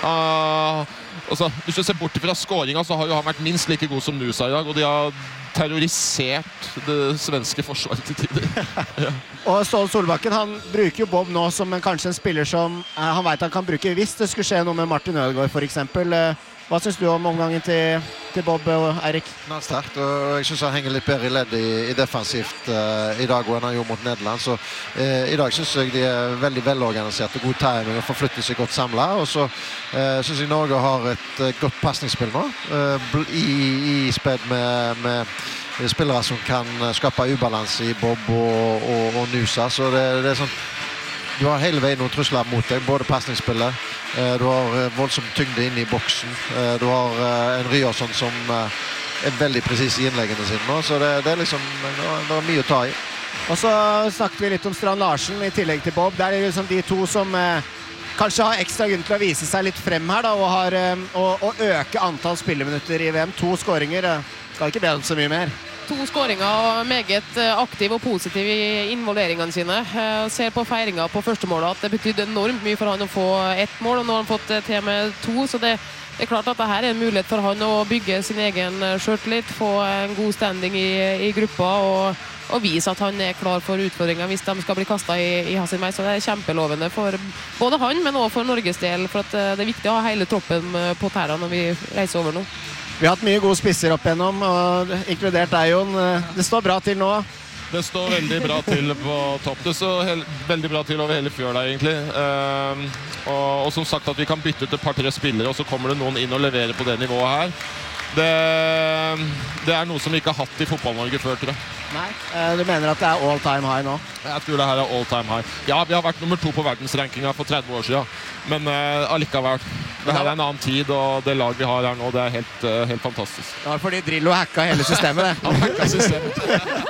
Uh, altså, hvis du ser bort fra skåringen, så har jo han vært minst like god som Nusa i dag, og de har terrorisert det svenske forsvaret til tider. Ja. Og Ståle Solbakken, han bruker jo Bob nå som en, kanskje en spiller som eh, han vet han kan bruke hvis det skulle skje noe med Martin Ødegaard for eksempel. Eh, hva synes du om omgangen til, til Bob og Eirik? Knallsterkt, og jeg synes han henger litt bedre i ledd i, i defensivt uh, i dag enn han gjorde mot Nederland. Så uh, i dag synes jeg de er veldig velorganisert og god timing og forflytter seg godt samlet. Og så uh, synes jeg Norge har et uh, godt passningsspill nå, uh, i, i spedd med, med spillere som kan skape ubalanse i Bob og, og, og Nusa. Så det, det er sånn, du har hele veien noen trusler mot deg, både passningsspillet, du har voldsom tyngde inne i boksen, du har en Ryerson som er veldig presis i innleggene sine nå, så det, det er liksom, det er mye å ta i. Og så snakket vi litt om Strand Larsen i tillegg til Bob. Det er liksom de to som eh, kanskje har ekstra grunn til å vise seg litt frem her da, og, har, eh, og, og øke antall spilleminutter i V M. To skåringer, eh, skal ikke be om så mye mer. To skåringer og meget aktiv og positiv i involveringene sine. Jeg ser på feiringen på første målet at det betydde enormt mye for han å få ett mål, og nå har han fått til med to, så det, det er klart at dette er en mulighet for han å bygge sin egen selvtillit, få en god standing i, i gruppa og, og vise at han er klar for utfordringer hvis de skal bli kastet i, i hans vei, så det er kjempelovende for både han, men også for Norges del, for at det er viktig å ha hele troppen på tæra når vi reiser over nå. Vi har hatt mye gode spisser opp igjennom, og inkludert deg, Jon. Det står bra til nå. Det står veldig bra til på topp. Det står hel, veldig bra til over hele fjøla, egentlig. Um, og, og som sagt at vi kan bytte ut et par-tre spillere, og så kommer det noen inn og leverer på det nivået her. Det, det er noe som vi ikke har hatt i fotball-Norge før, tror jeg. Nei, du mener at det er all time high nå? Jeg tror det her er all time high. Ja, vi har vært nummer to på verdensrankinga for tretti år siden, men uh, allikevel. Det her er en annen tid, og det lag vi har her nå, det er helt, uh, helt fantastisk. Det var fordi Drillo hacka hele systemet, det. Han hacka systemet.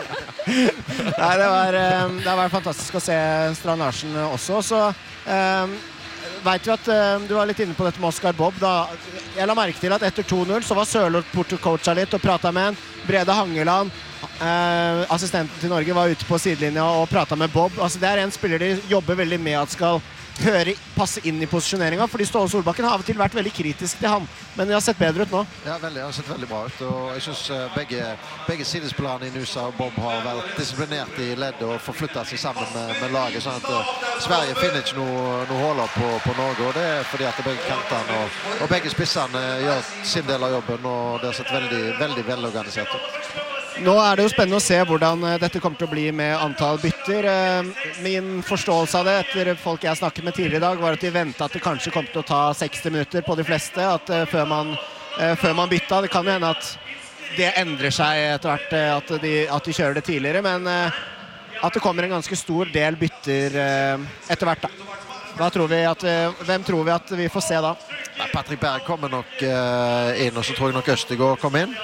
Nei, det var, det har vært fantastisk å se Strand Larsen også, så um, vet vi at um, du var litt inne på dette med Oscar Bob da. Jeg la merke til at etter to null så var Sørloth bort og coacha litt og pratet med en Brede Hangeland, uh, assistenten til Norge, var ute på sidelinja og pratet med Bob. Altså, det er en spiller de jobber veldig med at skal høre, passe inn i posisjoneringen, fordi Ståle Solbakken har av og til vært veldig kritisk til han, men det har sett bedre ut nå. Ja, veldig, det har sett veldig bra ut, og jeg synes uh, begge, begge sidespillerne i Nusa og Bob har vært disiplinert i ledd og forflyttet seg sammen med, med laget, sånn at uh, Sverige finner ikke noe, noe håler på, på Norge, og det er fordi at begge kantene og, og begge spissene gjør sin del av jobben, og det har sett veldig, veldig velorganisert ut. Nå er det jo spennende å se hvordan dette kommer til å bli med antall bytter. Min forståelse av det etter folk jeg snakket med tidligere i dag var at de ventet at det kanskje kom til å ta seksti minutter på de fleste at, uh, før, man, uh, før man bytta. Det kan jo hende at det endrer seg etter hvert, uh, at, de, at de kjører det tidligere, men uh, at det kommer en ganske stor del bytter uh, etter hvert da. Hva tror vi at, uh, hvem tror vi at vi får se da? Patrick Berg kommer nok uh, inn, og så tror jeg nok Østegård kommer inn.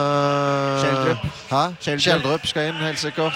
Uh, Kjeldrup. Hæ? Kjeldrup. Kjeldrup skal inn, helt sikkert.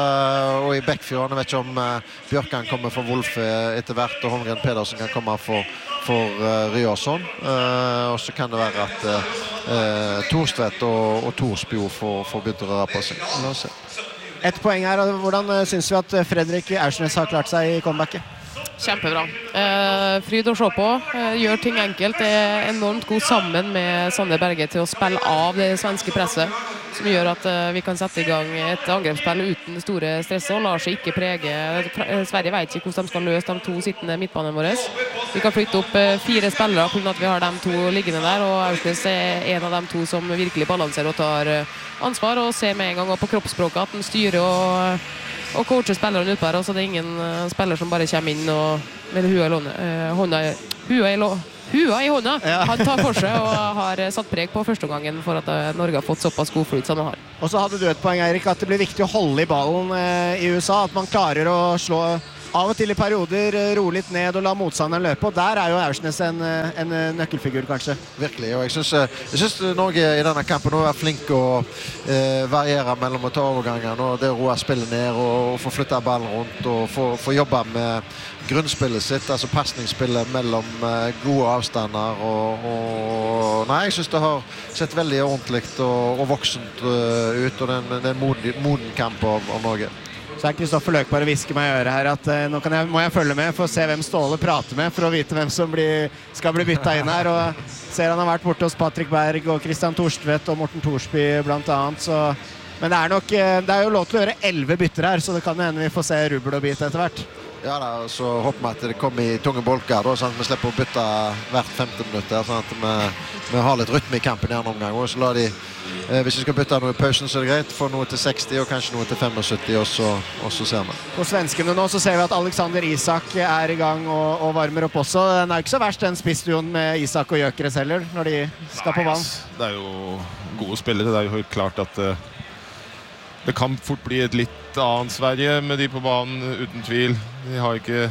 Uh, og i Bekkfjorden, jeg vet ikke om uh, Bjørkan kommer for Wolf etter hvert, og Holmgren Pedersen kan komme for, for uh, Ryåsson. Uh, og så kan det være at uh, uh, Torstvedt og, og Torsbjo får, får begynt å røre på seg. La oss se. Et poeng her, hvordan uh, synes vi at Fredrik Aursnes har klart seg i comebacket? Kjempebra. Eh, fryd å se på. Eh, gjør ting enkelt. Er enormt god sammen med Sander Berge til å spille av det svenske presset, som gjør at eh, vi kan sette i gang et angrepsspill uten store stress og lar seg ikke prege. Sverige vet ikke hvordan de skal løse de to sittende midtbanene våre. Vi kan flytte opp eh, fire spillere på grunn av at vi har de to liggende der, og Aursnes er en av de to som virkelig balanserer og tar eh, ansvar, og ser med en gang på kroppsspråket at den styrer og og coacher spillerne ut der, så det er ingen uh, spiller som bare kommer inn og med hua i lånet. Uh, hånda, hua i lå, hua i hånda! Ja. Han tar for seg og har satt preg på første gangen for at uh, Norge har fått såpass god flyt som han har. Og så hadde du et poeng, Eirik, at det blir viktig å holde i ballen uh, i U S A, at man klarer å slå av og til i perioder, roe litt ned og la motstanderen løpe, og der er jo Aursnes en, en nøkkelfigur, kanskje. Virkelig, og jeg synes, jeg synes Norge i denne kampen nå er flink å eh, variere mellom å ta overgangen, og det å roe spillet ned, og, og få flyttet ballen rundt, og få, få jobbe med grunnspillet sitt, altså passningsspillet mellom eh, gode avstander, og, og nei, jeg synes det har sett veldig ordentlig og, og voksent uh, ut, og det er en moden, moden kamp av, av Norge. Så er Kristoffer Løk bare visker meg i øret her at uh, nå kan jeg, må jeg følge med for å se hvem Ståle prater med, for å vite hvem som blir, skal bli byttet inn her, og ser han har vært borte hos Patrick Berg og Christian Torstvedt og Morten Torsby blant annet, så, men det er nok, det er jo lov til å gjøre elleve bytter her, så det kan hende vi får se rubbel og bit etter hvert. Ja da, så håper vi at det kommer i tunge bolker da, sånn at vi slipper å bytte hvert femte minutter, sånn at vi, vi har litt rytme i kampen i andre omgang, og så la de Eh, hvis vi skal bytte noe i pausen, så er det greit. Få noe til seksti og kanskje noe til syttifem, og så, og så ser vi. På svenskene nå så ser vi at Alexander Isak er i gang og, og varmer opp også. Den er ikke så verst, den spissduoen med Isak og Gyökeres heller, når de skal Nei, på vann. Det er jo gode spillere. Det er jo helt klart at uh, det kan fort bli et litt annet Sverige med de på banen, uten tvil. De har ikke...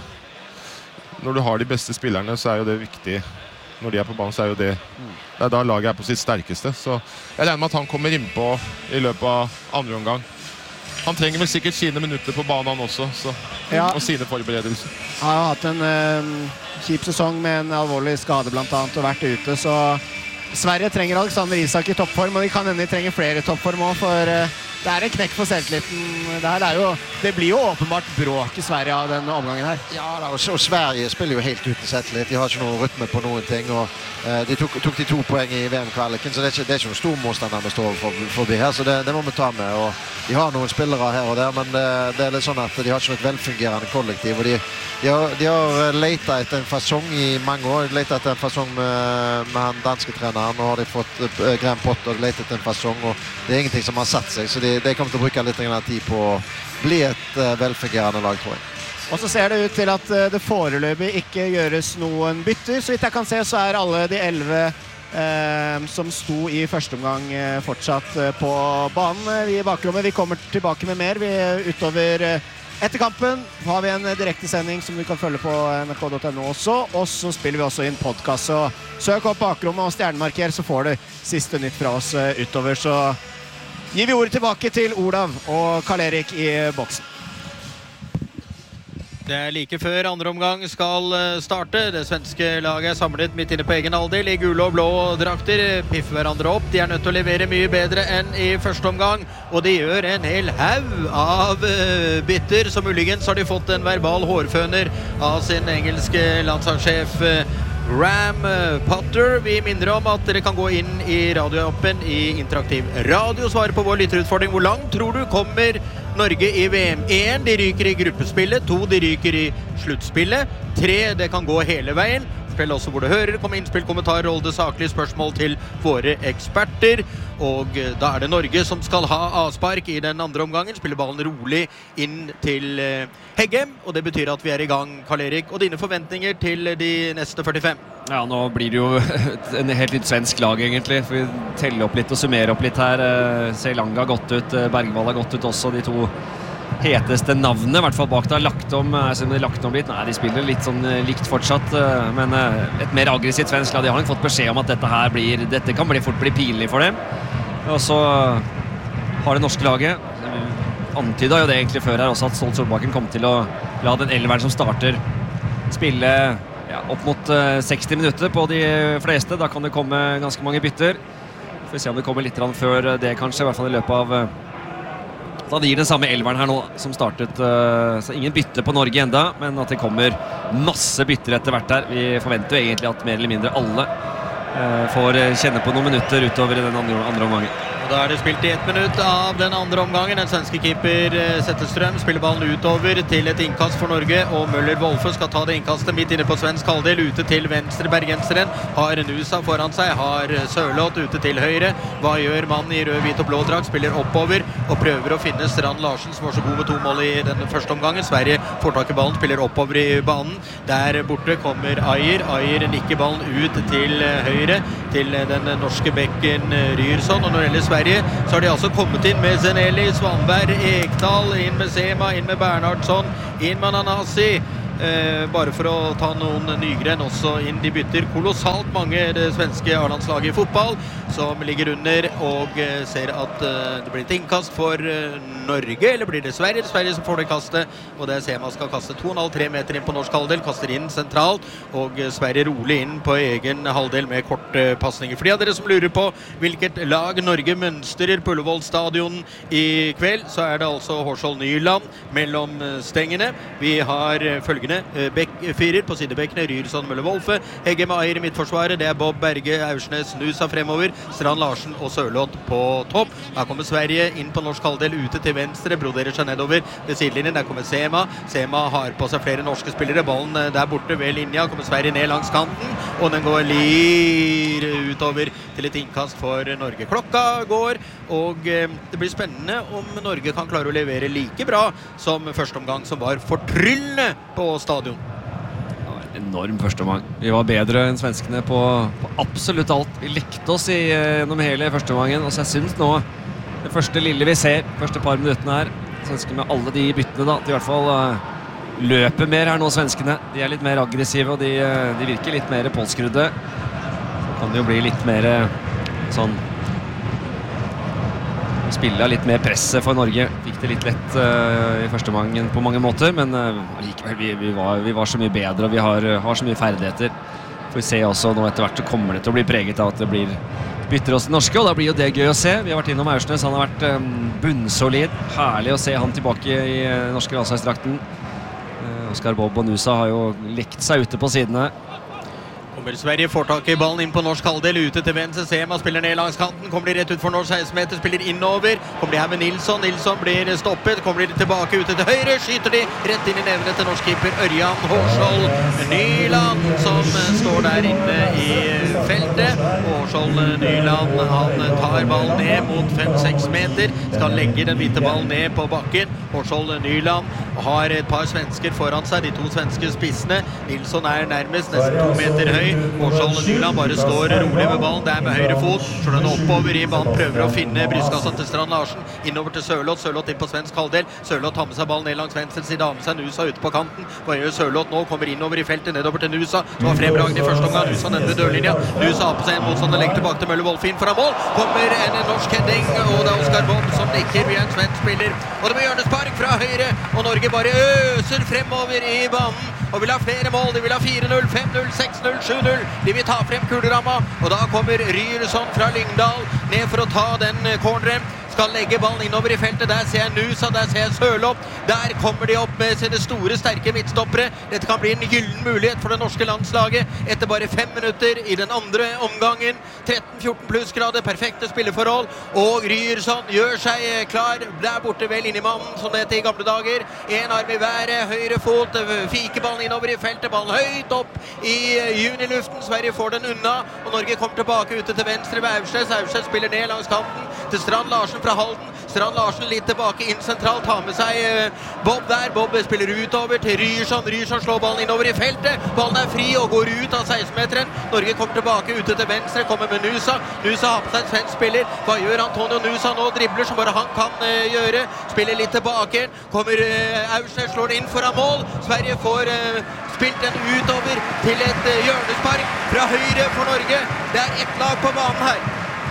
Når du har de beste spillerne, så er jo det viktig. Når de er på banen, så er jo det det er da laget er på sitt sterkeste, så jeg regner med at han kommer inn på i løpet av andre omgang. Han trenger vel sikkert sine minutter på banen også, så, ja. Og sine forberedelser. Han har hatt en uh, kjip sesong med en alvorlig skade blant annet og vært ute, så Sverige trenger Alexander Isak i toppform, og de kan hende de trenger flere i toppform også, for uh, det er en knekk for selvtilliten. Det, her er jo, det blir jo åpenbart bråk i Sverige av denne omgangen her. Ja, da, og, og Sverige spiller jo helt uten selvtillit. De har ikke noe rytme på noen ting, og uh, de tok, tok de to poeng i V M-kvaliken, så det er ikke, det er ikke noen stor motstander vi står for, forbi her, så det, det må vi ta med. Og de har noen spillere her og der, men det, det er litt sånn at de har ikke noe velfungerende kollektiv, og de, de, har, de har letet etter en fasong i mange år. De letet etter en fasong med, med han danske treneren, og har de fått uh, Graham Potter, de letet etter en fasong, og det er ingenting som har satt seg, så de de kommer til å bruke litt tid på å bli et uh, velfungerende lag, tror jeg. Og så ser det ut til at uh, det foreløpig ikke gjøres noen bytter. Så vidt jeg kan se, så er alle de elleve uh, som sto i første omgang uh, fortsatt uh, på banen uh, i bakrommet. Vi kommer tilbake med mer. Vi utover uh, etter kampen har vi en uh, direktesending som du kan følge på n r k punktum n o også. Og så spiller vi også inn podcast. Så søk opp bakrommet og stjernemarker, så får du siste nytt fra oss uh, utover. Så gir vi ordet tilbake til Olav og Karl-Erik i boksen. Det er like før andre omgang skal starte. Det svenske laget er samlet midt inne på egen halvdel i gule og blå drakter. Piffer hverandre opp. De er nødt til å levere mye bedre enn i første omgang. Og de gjør en hel haug av bytter. Så muligens har de fått en verbal hårføner av sin engelske landslagssjef Graham Potter. Vi minner om at dere kan gå inn i radioappen i interaktiv radio, svare på vår lytterutfordring. Hvor langt tror du kommer Norge i V M? én, de ryker i gruppespillet. to, de ryker i sluttspillet. tre, det kan gå hele veien. Fortell også hvor du hører. Kom innspill, kommentar, roll det saklige spørsmål til våre eksperter. Og da er det Norge som skal ha avspark i den andre omgangen. Spiller ballen rolig inn til Heggem, og det betyr at vi er i gang, Karl-Erik. Og dine forventninger til de neste førtifem? Ja, nå blir det jo en helt nytt svensk lag egentlig. For vi teller opp litt og summerer opp litt her. Seilanga har gått ut, Bergvall har gått ut også, de to heteste navnet, I hvert fall bak det har lagt om, altså, de lagt om litt. Nei, de spiller litt sånn likt fortsatt, men et mer aggressivt svensk lag. De har nok fått beskjed om at dette her blir, dette kan bli fort bli pinlig for dem. Og så har det norske laget antydet jo det egentlig før her også, at Ståle Solbakken kom til å la den elveren som starter spille ja, opp mot uh, seksti minutter på de fleste. Da kan det komme ganske mange bytter. Får vi se om det kommer litt før det kanskje, I hvert fall I løpet av uh, da det gir den samme elveren her nå som startet, uh, så ingen bytte på Norge enda, men at det kommer masse bytter etter hvert her. Vi forventer jo egentlig at mer eller mindre alle uh, får kjenne på noen minutter utover I den andre, andre omgangen. Og da er det spilt I ett minutt av den andre omgangen. Den svenske keeper Zetterstrøm spiller ballen utover til et innkast for Norge, og Møller Wolfe skal ta det innkastet midt inne på svensk halvdel, ute til venstre bergenseren. Har Nusa foran seg, har Sørloth ute til høyre. Hva gjør mannen I rød, hvit og blå drakt? Spiller oppover og prøver å finne Strand Larsen, som var så god med to mål I den første omgangen. Sverige får tak I ballen, spiller oppover I banen. Der borte kommer Ayer. Ayer nikker ballen ut til høyre, til den norske bekken Ryerson, og når det gjelder Sverige, så har de altså kommet inn med Zeneli, Svanberg, Ekdal, inn med Sema, inn med Bernhardsson, inn med Nanasi. Eh, bare for å ta noen Nygren også inn. De bytter kolossalt mange det svenske A-landslaget I fotball som ligger under og eh, ser at eh, det blir et innkast for eh, Norge, eller blir det Sverige? Sverige som får det kastet, og det ser man skal kaste to komma fem tre meter inn på norsk halvdel, kaster inn sentralt, og eh, Sverige rolig inn på egen halvdel med korte passninger. For de av dere som lurer på hvilket lag Norge mønstrer på Ullevål stadion I kveld, så er det altså Hårskjold Nyland mellom stengene. Vi har eh, følgende Beck-firer på sidebekkene, Ryerson, Møller Wolfe, Hegge med Ayer I midtforsvaret, det er Bob Berge, Aursnes, Nusa fremover, Strand Larsen og Sørloth på topp. Her kommer Sverige inn på norsk halvdel, ute til venstre, broderer seg nedover ved sidelinjen. Der kommer Sema. Sema har på seg flere norske spillere. Ballen der borte ved linja, kommer Sverige ned langs kanten, og den går lir utover til et innkast for Norge. Klokka går, og eh, det blir spennende om Norge kan klare å levere like bra som første omgang, som var fortryllende på stadion. Ja, en enorm første omgang. Vi var bedre enn svenskene på, på absolutt alt. Vi lekte oss I, gjennom hele første omgangen, og så jeg synes nå det første lille vi ser, første par minuttene her, svenskene med alle de byttene da, de I hvert fall uh, løper mer her nå, svenskene. De er litt mer aggressive, og de, uh, de virker litt mer påskrudde. Så kan det jo bli litt mer uh, sånn spille litt mer presse for Norge. Fikk det litt lett uh, I første omgangen på mange måter, men uh, likevel, vi, vi, var, vi var så mye bedre, og vi har, har så mye ferdigheter. For vi ser også nå etter hvert så kommer det til å bli preget av at det blir bytter oss til norske, og da blir jo det gøy å se. Vi har vært innom Aursnes, han har vært um, bunnsolid. Herlig å se han tilbake I uh, norske landslagsdrakten. Uh, Oskar Bob og Nusa har jo lekt seg ute på sidene. Kommer Sverige, får tak I ballen inn på norsk halvdel, ute til venstre, Sema spiller ned langs kanten, kommer de rett ut for norsk seksten meter, spiller innover, kommer de her med Nilsson, Nilsson blir stoppet, kommer de tilbake ute til høyre, skyter de rett inn I nevnet til norsk keeper Ørjan Hårskjold Nyland, som står der inne I feltet. Hårskjold Nyland, han tar ballen ned mot fem seks meter, skal legge den hvite ballen ned på bakken. Hårskjold Nyland har et par svensker foran seg, de to svenske spissene. Nilsson er nærmest, nesten to meter høy. Hårskjold Nyland bare står rolig med ballen, der med høyre fot, slår den oppover I banen, prøver å finne brystkassa til Strand Larsen, innover til Sørloth, Sørloth inn på svensk halvdel, Sørloth tar med seg ballen ned langs venstre side, har med seg Nusa ute på kanten. Hva gjør Sørloth nå? Kommer innover I feltet, nedover til Nusa, som var fremragende I første omgang. Nusa nede ved dørlinja, Nusa har på seg en motstander, legger tilbake til Møller Wolfe inn foran mål, kommer en norsk heading, og det er Oskar Bob som nikker, vi er en svensk spiller, og det blir hjørnespark fra høyre, og Norge bare øser fremover I banen, og vil ha flere mål. De vil ha fire null, fem null, seks null, sju null. De vil ta frem kuleramma, og da kommer Ryerson fra Lyngdal ned for å ta den corneren. Skal legge ballen innover I feltet. Der ser jeg Nusa, der ser jeg Sørloth. Der kommer de opp med sine store, sterke midtstoppere. Dette kan bli en gyllen mulighet for det norske landslaget. Etter bare fem minutter I den andre omgangen. tretten fjorten plussgrader, perfekte spilleforhold. Og Ryerson gjør seg klar. Der borte vel inn I mannen, som det heter I gamle dager. En arm I været, høyre fot, fikeballen innover I feltet. Ballen høyt opp I juniluften. Sverige får den unna, og Norge kommer tilbake ute til venstre ved Aursnes. Aursnes spiller ned langs kanten til Strand Larsen fra Halden. Strand Larsen litt tilbake inn sentralt, tar med seg uh, Bob der. Bob spiller utover til Ryerson. Ryerson slår ballen innover i feltet. Ballen er fri og går ut av seksten-meteren. Norge kommer tilbake ute til venstre, kommer med Nusa. Nusa har på seg en svensk spiller. Hva gjør Antonio Nusa nå? Dribler som bare han kan uh, gjøre. Spiller litt tilbake. Kommer uh, Aursnes, slår det inn foran mål. Sverige får uh, spilt den utover til et uh, hjørnespark fra høyre for Norge. Det er ett lag på banen her.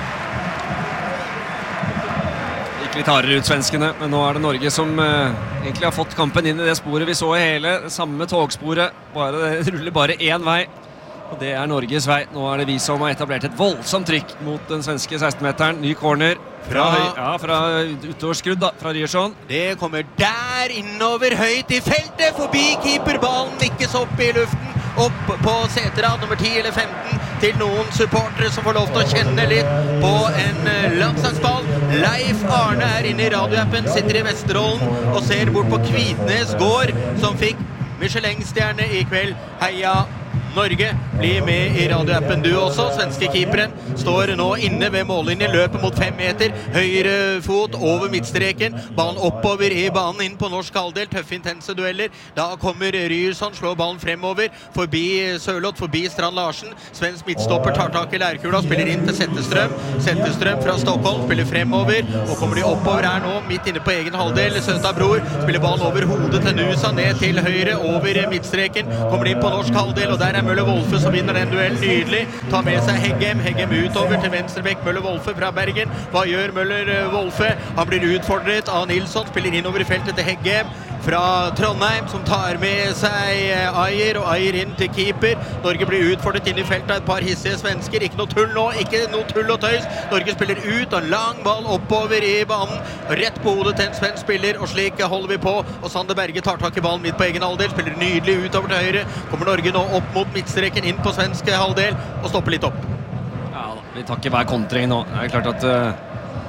Gikk litt hardere ut svenskene, men nå er det Norge som uh, egentlig har fått kampen inn i det sporet vi så i hele, samme togsporet. Bare, det ruller bare én vei, og det er Norges vei. Nå er det vi som har etablert et voldsomt trykk mot den svenske seksten-meteren. Ny corner fra, ja, fra utoverskrudd da, fra Ryerson. Det kommer der innover høyt i feltet, forbi keeperballen, nikkes opp i luften. Opp på seterad nummer ti eller femten til noen supportere som får lov til å kjenne litt på en landslagsball. Leif Arne er inne i radioappen, sitter i Vesterålen og ser bort på Kvitnes gård, som fikk Michelin-stjerne i kveld. Heia Norge, bli med i radioappen du også. Svenske keeperen står nå inne ved mållinjen, løper mot fem meter, høyre fot over midtstreken, ballen oppover i banen inn på norsk halvdel, tøffe intense dueller. Da kommer Ryerson, slår ballen fremover, forbi Sørloth, forbi Strand Larsen. Svensk midtstopper tar tak i lærkula, spiller inn til Zetterstrøm. Zetterstrøm fra Stockholm, spiller fremover, og kommer de oppover her nå, midt inne på egen halvdel. Søta Bror spiller ballen over hodet til Nusa, ned til høyre, over midtstreken, kommer de inn på norsk halvdel, og der er Møller Wolfe som vinner den duellen nydelig. Tar med seg Heggem, Heggem utover til venstrebekk, Møller Wolfe fra Bergen. Hva gjør Møller Wolfe? Han blir utfordret av Nilsson, spiller innover i feltet til Heggem fra Trondheim, som tar med seg Ayer, og Ayer inn til keeper. Norge blir utfordret inn i feltet, et par hissige svensker. Ikke noe tull nå, ikke noe tull og tøys. Norge spiller ut, og lang ball oppover i banen, rett på hodet til en svensk spiller, og slik holder vi på. Og Sander Berge tar tak i ballen midt på egen halvdel, spiller nydelig utover til høyre. Kommer Norge nå opp mot midtstreken, inn på svensk halvdel, og stopper litt opp. Ja, vi tar ikke hver kontring nå. Det er klart at uh,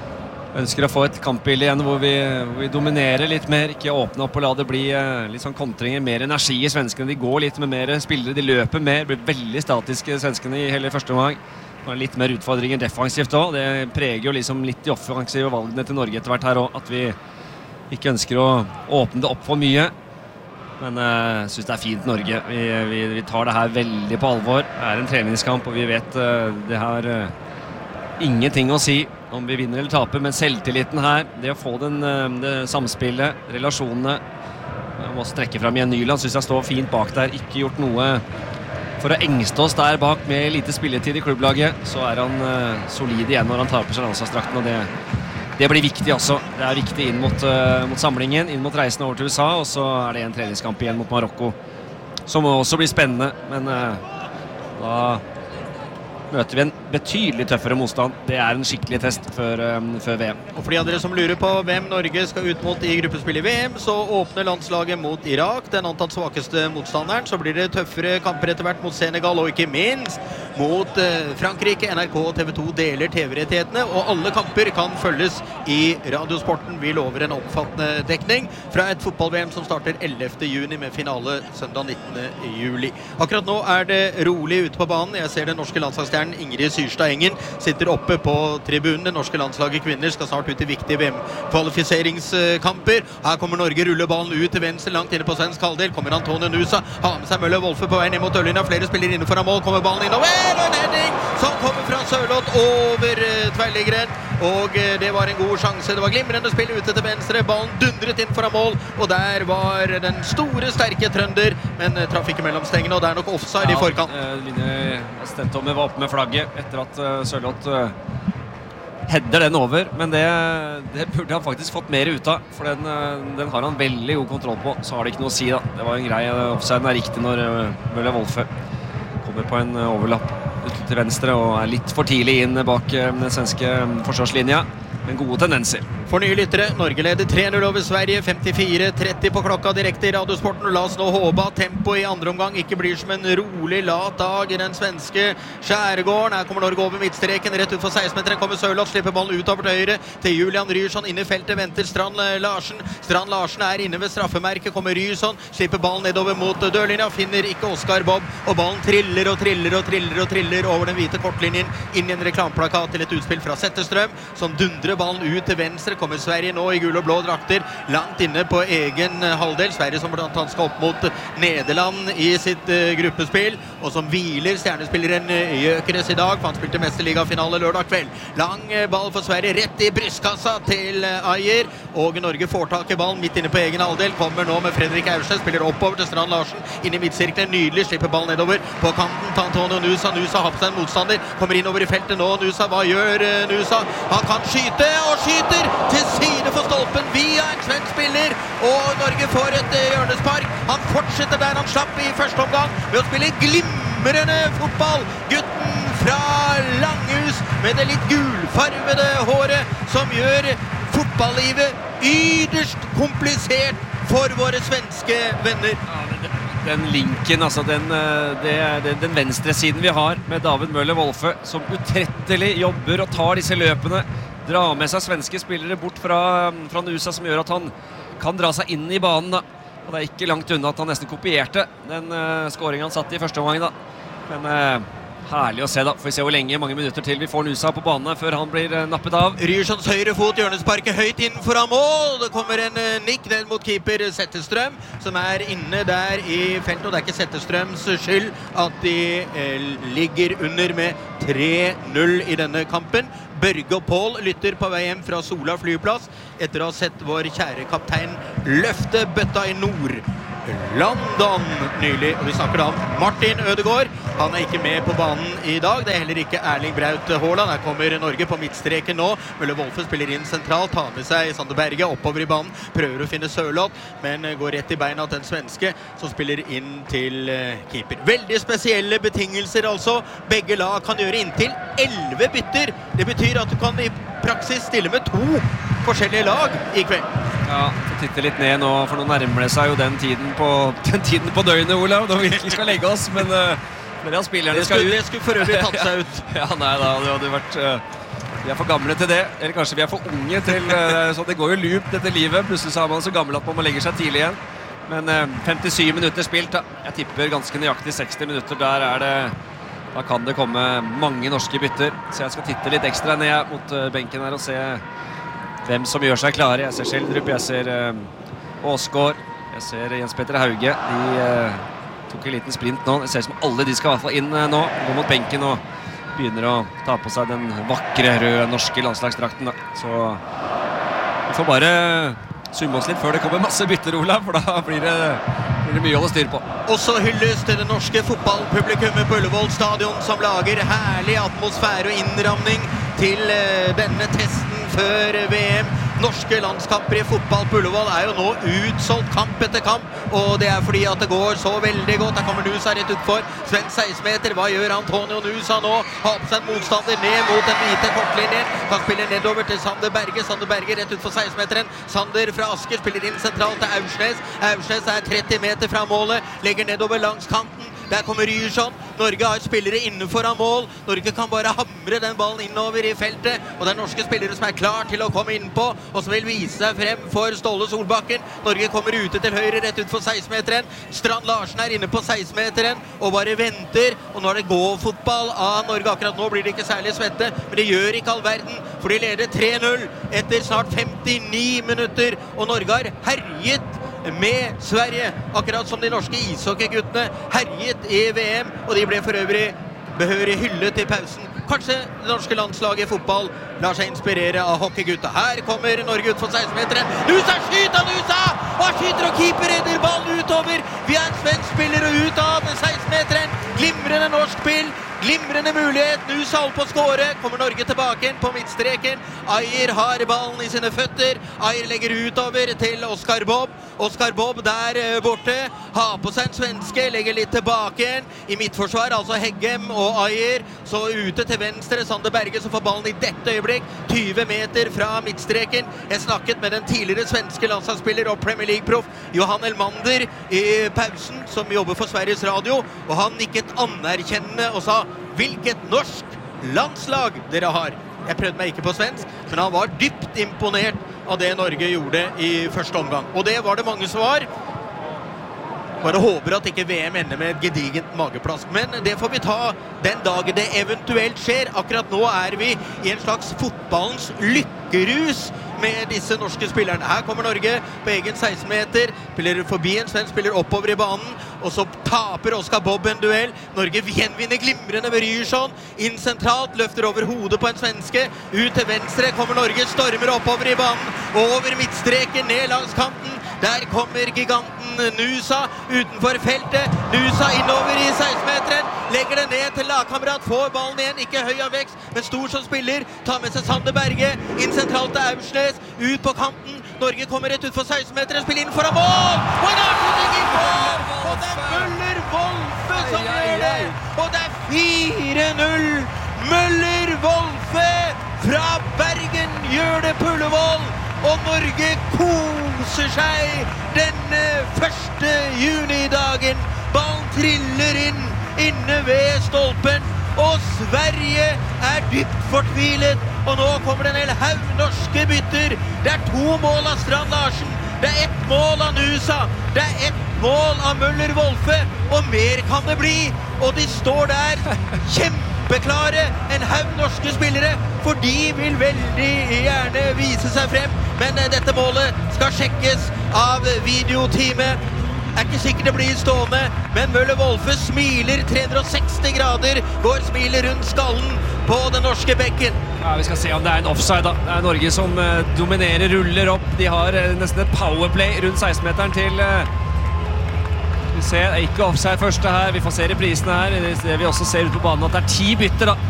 vi ønsker å få et kampbilde igjen hvor vi, hvor vi dominerer litt mer, ikke åpne opp og la det bli uh, litt sånn kontringer, mer energi i svenskene. De går litt med mer spillere, de løper mer, blir veldig statiske svenskene i hele første omgang. Litt mer utfordringer defensivt også. Det preger jo liksom litt de offensive valgene til Norge etter hvert her også, at vi ikke ønsker å åpne det opp for mye. Men jeg uh, synes det er fint Norge. Vi, vi, vi tar det her veldig på alvor. Det er en treningskamp, og vi vet uh, det har uh, ingenting å si om vi vinner eller taper, men selvtilliten her, det å få den, uh, det samspillet, relasjonene. Jeg må også trekke frem Jen Nyland, synes jeg står fint bak der. Ikke gjort noe for å engste oss der bak med lite spilletid i klubblaget. Så er han uh, solid igjen når han tar på seg landslagsdrakten, og det Det blir viktig også. Det er viktig inn mot, uh, mot samlingen, inn mot reisen over til U S A, og så er det en treningskamp igjen mot Marokko, som også blir spennende, men uh, da møter vi en betydelig tøffere motstand. Det er en skikkelig test før, um, før V M. Og for de av dere som lurer på hvem Norge skal ut mot i gruppespill i V M, så åpner landslaget mot Irak, den antatt svakeste motstanderen. Så blir det tøffere kamper etter hvert mot Senegal, og ikke minst mot uh, Frankrike. N R K og T V to deler T V-rettighetene, og alle kamper kan følges i Radiosporten. Vi lover en oppfattende dekning fra et fotball-V M som starter ellevte juni med finale søndag nittende juli. Akkurat nå er det rolig ute på banen. Jeg ser den norske landslagsstjernen Ingrid Syrstad Engen sitter oppe på tribunen. Det norske landslaget kvinner skal snart ut i viktige V M-kvalifiseringskamper. Her kommer Norge, ruller ballen ut til venstre, langt inne på svensk halvdel. Kommer Antonio Nusa, har med seg Møller Wolfe på vei ned mot Ørlina. Flere spiller inne foran mål, kommer ballen innover, og en heading som kommer fra Sørloth over uh, tverrliggeren. Og uh, det var en god sjanse. Det var glimrende spill ute til venstre. Ballen dundret inn foran mål, og der var den store, sterke trønder, men uh, traff ikke mellom stengene, og det er nok offside ja, i forkant. Uh, Linje var oppe med flagget etter at uh, Sørloth uh, header den over, men det, det burde han faktisk fått mer ut av, for den, uh, den har han veldig god kontroll på, så har det ikke noe å si da. Det var en grei, uh, offsiden er riktig når uh, Møller Wolfe kommer på en uh, overlapp ut til venstre og er litt for tidlig inn bak uh, den svenske um, forsvarslinja, men gode tendenser. For nye lyttere, Norge leder tre null over Sverige, femtifire tretti på klokka direkte i Radiosporten. La oss nå håpe at tempo i andre omgang ikke blir som en rolig lat dag i den svenske skjærgården. Her kommer Norge over midtstreken, rett ut for seksten-meteren kommer Sørloth, slipper ballen ut over til høyre til Julian Ryerson, inne i feltet venter Strand Larsen. Strand Larsen er inne ved straffemerket, kommer Ryerson, slipper ballen nedover mot dørlinja, finner ikke Oscar Bob, og ballen triller og triller og triller og triller over den hvite kortlinjen, inn i en reklameplakat til et utspill fra Zetterstrøm, som dundrer ballen ut til venstre, kommer Sverige nå i gul og blå drakter, langt inne på egen halvdel. Sverige som blant annet skal opp mot Nederland i sitt uh, gruppespill, og som hviler stjernespilleren Gyökeres i dag, for han spilte mesterligafinale lørdag kveld. Lang uh, ball for Sverige, rett i brystkassa til uh, Ajer, og Norge får tak i ballen midt inne på egen halvdel, kommer nå med Fredrik Aursnes, spiller oppover til Strand Larsen, inn i midtsirkelen, nydelig, slipper ballen nedover på kanten til Antonio Nusa. Nusa har på seg en motstander, kommer inn over i feltet nå. Nusa, hva gjør uh, Nusa? Han kan skyte, og skyter til side for stolpen via en svensk spiller, og Norge får et uh, hjørnespark. Han fortsetter der han slapp i første omgang ved å spille glimrende fotball. Gutten fra Langhus med det litt gulfarvede håret som gjør fotballivet yderst komplisert for våre svenske venner. Ja, men det den linken, altså den, det, den, den venstre siden vi har med David Møller Wolfe, som utrettelig jobber og tar disse løpene, drar med seg svenske spillere bort fra, fra Nusa, som gjør at han kan dra seg inn i banen da. Og det er ikke langt unna at han nesten kopierte den uh, scoringen han satt i første omgang da. Men uh, herlig å se da. Får vi se hvor lenge, mange minutter til vi får Nusa på banen før han blir uh, nappet av. Ryerssons høyre fot, hjørnesparket høyt innenfor av mål. Det kommer en uh, nikk ned mot keeper Zetterstrøm, som er inne der i feltet. Og det er ikke Zetterstrøms skyld at de uh, ligger under med tre null i denne kampen. Børge og Pål lytter på vei hjem fra Sola flyplass etter å ha sett vår kjære kaptein løfte bøtta i nord London nylig, og vi snakker da om Martin Ødegaard. Han er ikke med på banen i dag. Det er heller ikke Erling Braut Haaland. Her kommer Norge på midtstreken nå. Møller Wolfe spiller inn sentralt, tar med seg Sander Berge oppover i banen, prøver å finne Sørloth, men går rett i beina til den svenske som spiller inn til keeper. Veldig spesielle betingelser altså. Begge lag kan gjøre inntil elleve bytter. Det betyr at du kan i praksis stille med to forskjellige lag i kveld. Ja, får titte litt ned nå, for nå nærmer det seg jo den tiden på, den tiden på døgnet, Olav, da vi virkelig skal legge oss, men uh, flere av spillerne det skulle, skal ut. Det skulle for øvrig tatt seg ut. Ja, nei da, det hadde vært, uh, vi er for gamle til det, eller kanskje vi er for unge til, uh, så det går jo loop dette livet, plutselig så er man så gammel at man legger seg tidlig igjen. Men uh, femtisju minutter spilt, da. Jeg tipper ganske nøyaktig seksti minutter, der er det, da kan det komme mange norske bytter, så jeg skal titte litt ekstra ned mot uh, benken her og se hvem som gjør seg klare. Jeg ser Skjeldrup, jeg ser uh, Åsgaard, jeg ser Jens Petter Hauge. De uh, tok en liten sprint nå. Det ser ut som alle de skal i hvert fall inn uh, nå. Gå mot benken og begynner å ta på seg den vakre røde norske landslagsdrakten da. Så vi får bare summe oss litt før det kommer masse bytter, Olav, for da blir det, blir det mye å holde styr på. Også hylles til det norske fotballpublikummet på Ullevål stadion, som lager herlig atmosfære og innramning til uh, denne testen før V M. Norske landskamper i fotball på Ullevål er jo nå utsolgt kamp etter kamp, og det er fordi at det går så veldig godt. Der kommer Nusa rett utfor. Svensk seksten meter, hva gjør Antonio Nusa nå? Har på seg en motstander ned mot den hvite kortlinjen. Kan spille nedover til Sander Berge. Sander Berge rett utfor seksten meteren. Sander fra Asker spiller inn sentralt til Aursnes. Aursnes er tretti meter fra målet, legger nedover langs kanten. Der kommer Ryerson. Norge har spillere innenfor av mål. Norge kan bare hamre den ballen innover i feltet, og det er norske spillere som er klar til å komme innpå, og som vil vise seg frem for Ståle Solbakken. Norge kommer ute til høyre rett ut for seksten meteren. Strand Larsen er inne på seksten meteren og bare venter, og nå er det gå-fotball av Norge. Akkurat nå blir det ikke særlig svette, men det gjør ikke all verden, for de leder tre null etter snart femtini minutter, og Norge har herjet med Sverige, akkurat som de norske ishockeyguttene herjet i V M, og de ble for øvrig behørig hyllet i pausen. Kanskje det norske landslaget i fotball lar seg inspirere av hockeygutta. Her kommer Norge ut for seksten meteren. Nusa skyter, Nusa! Og han skyter, og keeper redder ballen utover. Vi er en svensk spiller og ut av seksten meteren. Glimrende norsk spill. Glimrende mulighet. Nusa holdt på å skåre. Kommer Norge tilbake inn på midtstreken. Ajer har ballen i sine føtter. Ajer legger utover til Oskar Bob. Oskar Bob der borte. Har på seg en svenske. Legger litt tilbake igjen. I midtforsvar altså Heggem og Ajer. Så ute til venstre Sander Berge, som får ballen i dette øyeblikk. tyve meter fra midtstreken. Jeg snakket med den tidligere svenske landslagsspiller og Premier League-proff Johan Elmander i pausen, som jobber for Sveriges Radio, og han nikket anerkjennende og sa: hvilket norsk landslag dere har. Jeg prøvde meg ikke på svensk, men han var dypt imponert av det Norge gjorde i første omgang. Og det var det mange som var. bare håper at ikke V M ender med et gedigent mageplask. Men det får vi ta den dagen det eventuelt skjer. Akkurat nå er vi i en slags fotballens lykkerus med disse norske spillerne. Her kommer Norge på egen seksten meter, spiller forbi en svensk, spiller oppover i banen, og så taper Oscar Bob en duell. Norge gjenvinner glimrende med Ryerson, inn sentralt, løfter over hodet på en svenske, ut til venstre kommer Norge, stormer oppover i banen, over midtstreken, ned langs kanten. Der kommer giganten Nusa utenfor feltet. Nusa innover i seksten-meteren. Legger det ned til lagkamerat. Får ballen igjen. Ikke høy av vekst, men stor som spiller. Tar med seg Sander Berge. Inn sentralt til Aursnes. Ut på kanten. Norge kommer rett ut for seksten-meteren. Spiller inn foran mål. Og en avslutning i mål! Og det er Møller Wolfe som gjør det. Og det er fire null. Møller Wolfe fra Bergen gjør det på Ullevål. Og Norge koser seg denne første junidagen. Ballen triller inn, inne ved stolpen. Og Sverige er dypt fortvilet. Og nå kommer det en hel haug norske bytter. Det er to mål av Strand Larsen. Det er ett mål av Nusa. Det er ett mål av Møller Wolfe. Og mer kan det bli. Og de står der kjempeklare. En haug norske spillere. For de vil veldig gjerne vise seg frem. Men dette målet skal sjekkes av videoteamet. Er ikke sikkert det blir stående, men Møller Wolfe smiler tre hundre og seksti grader, går smiler rundt skallen på den norske bekken. Ja, vi skal se om det er en offside da. Det er Norge som uh, dominerer, ruller opp. De har uh, nesten et powerplay rundt seksten-meteren til... Uh, vi ser, det er ikke offside første her. Vi får se reprisene her. Det vi også ser ut på banen at det er ti bytter da.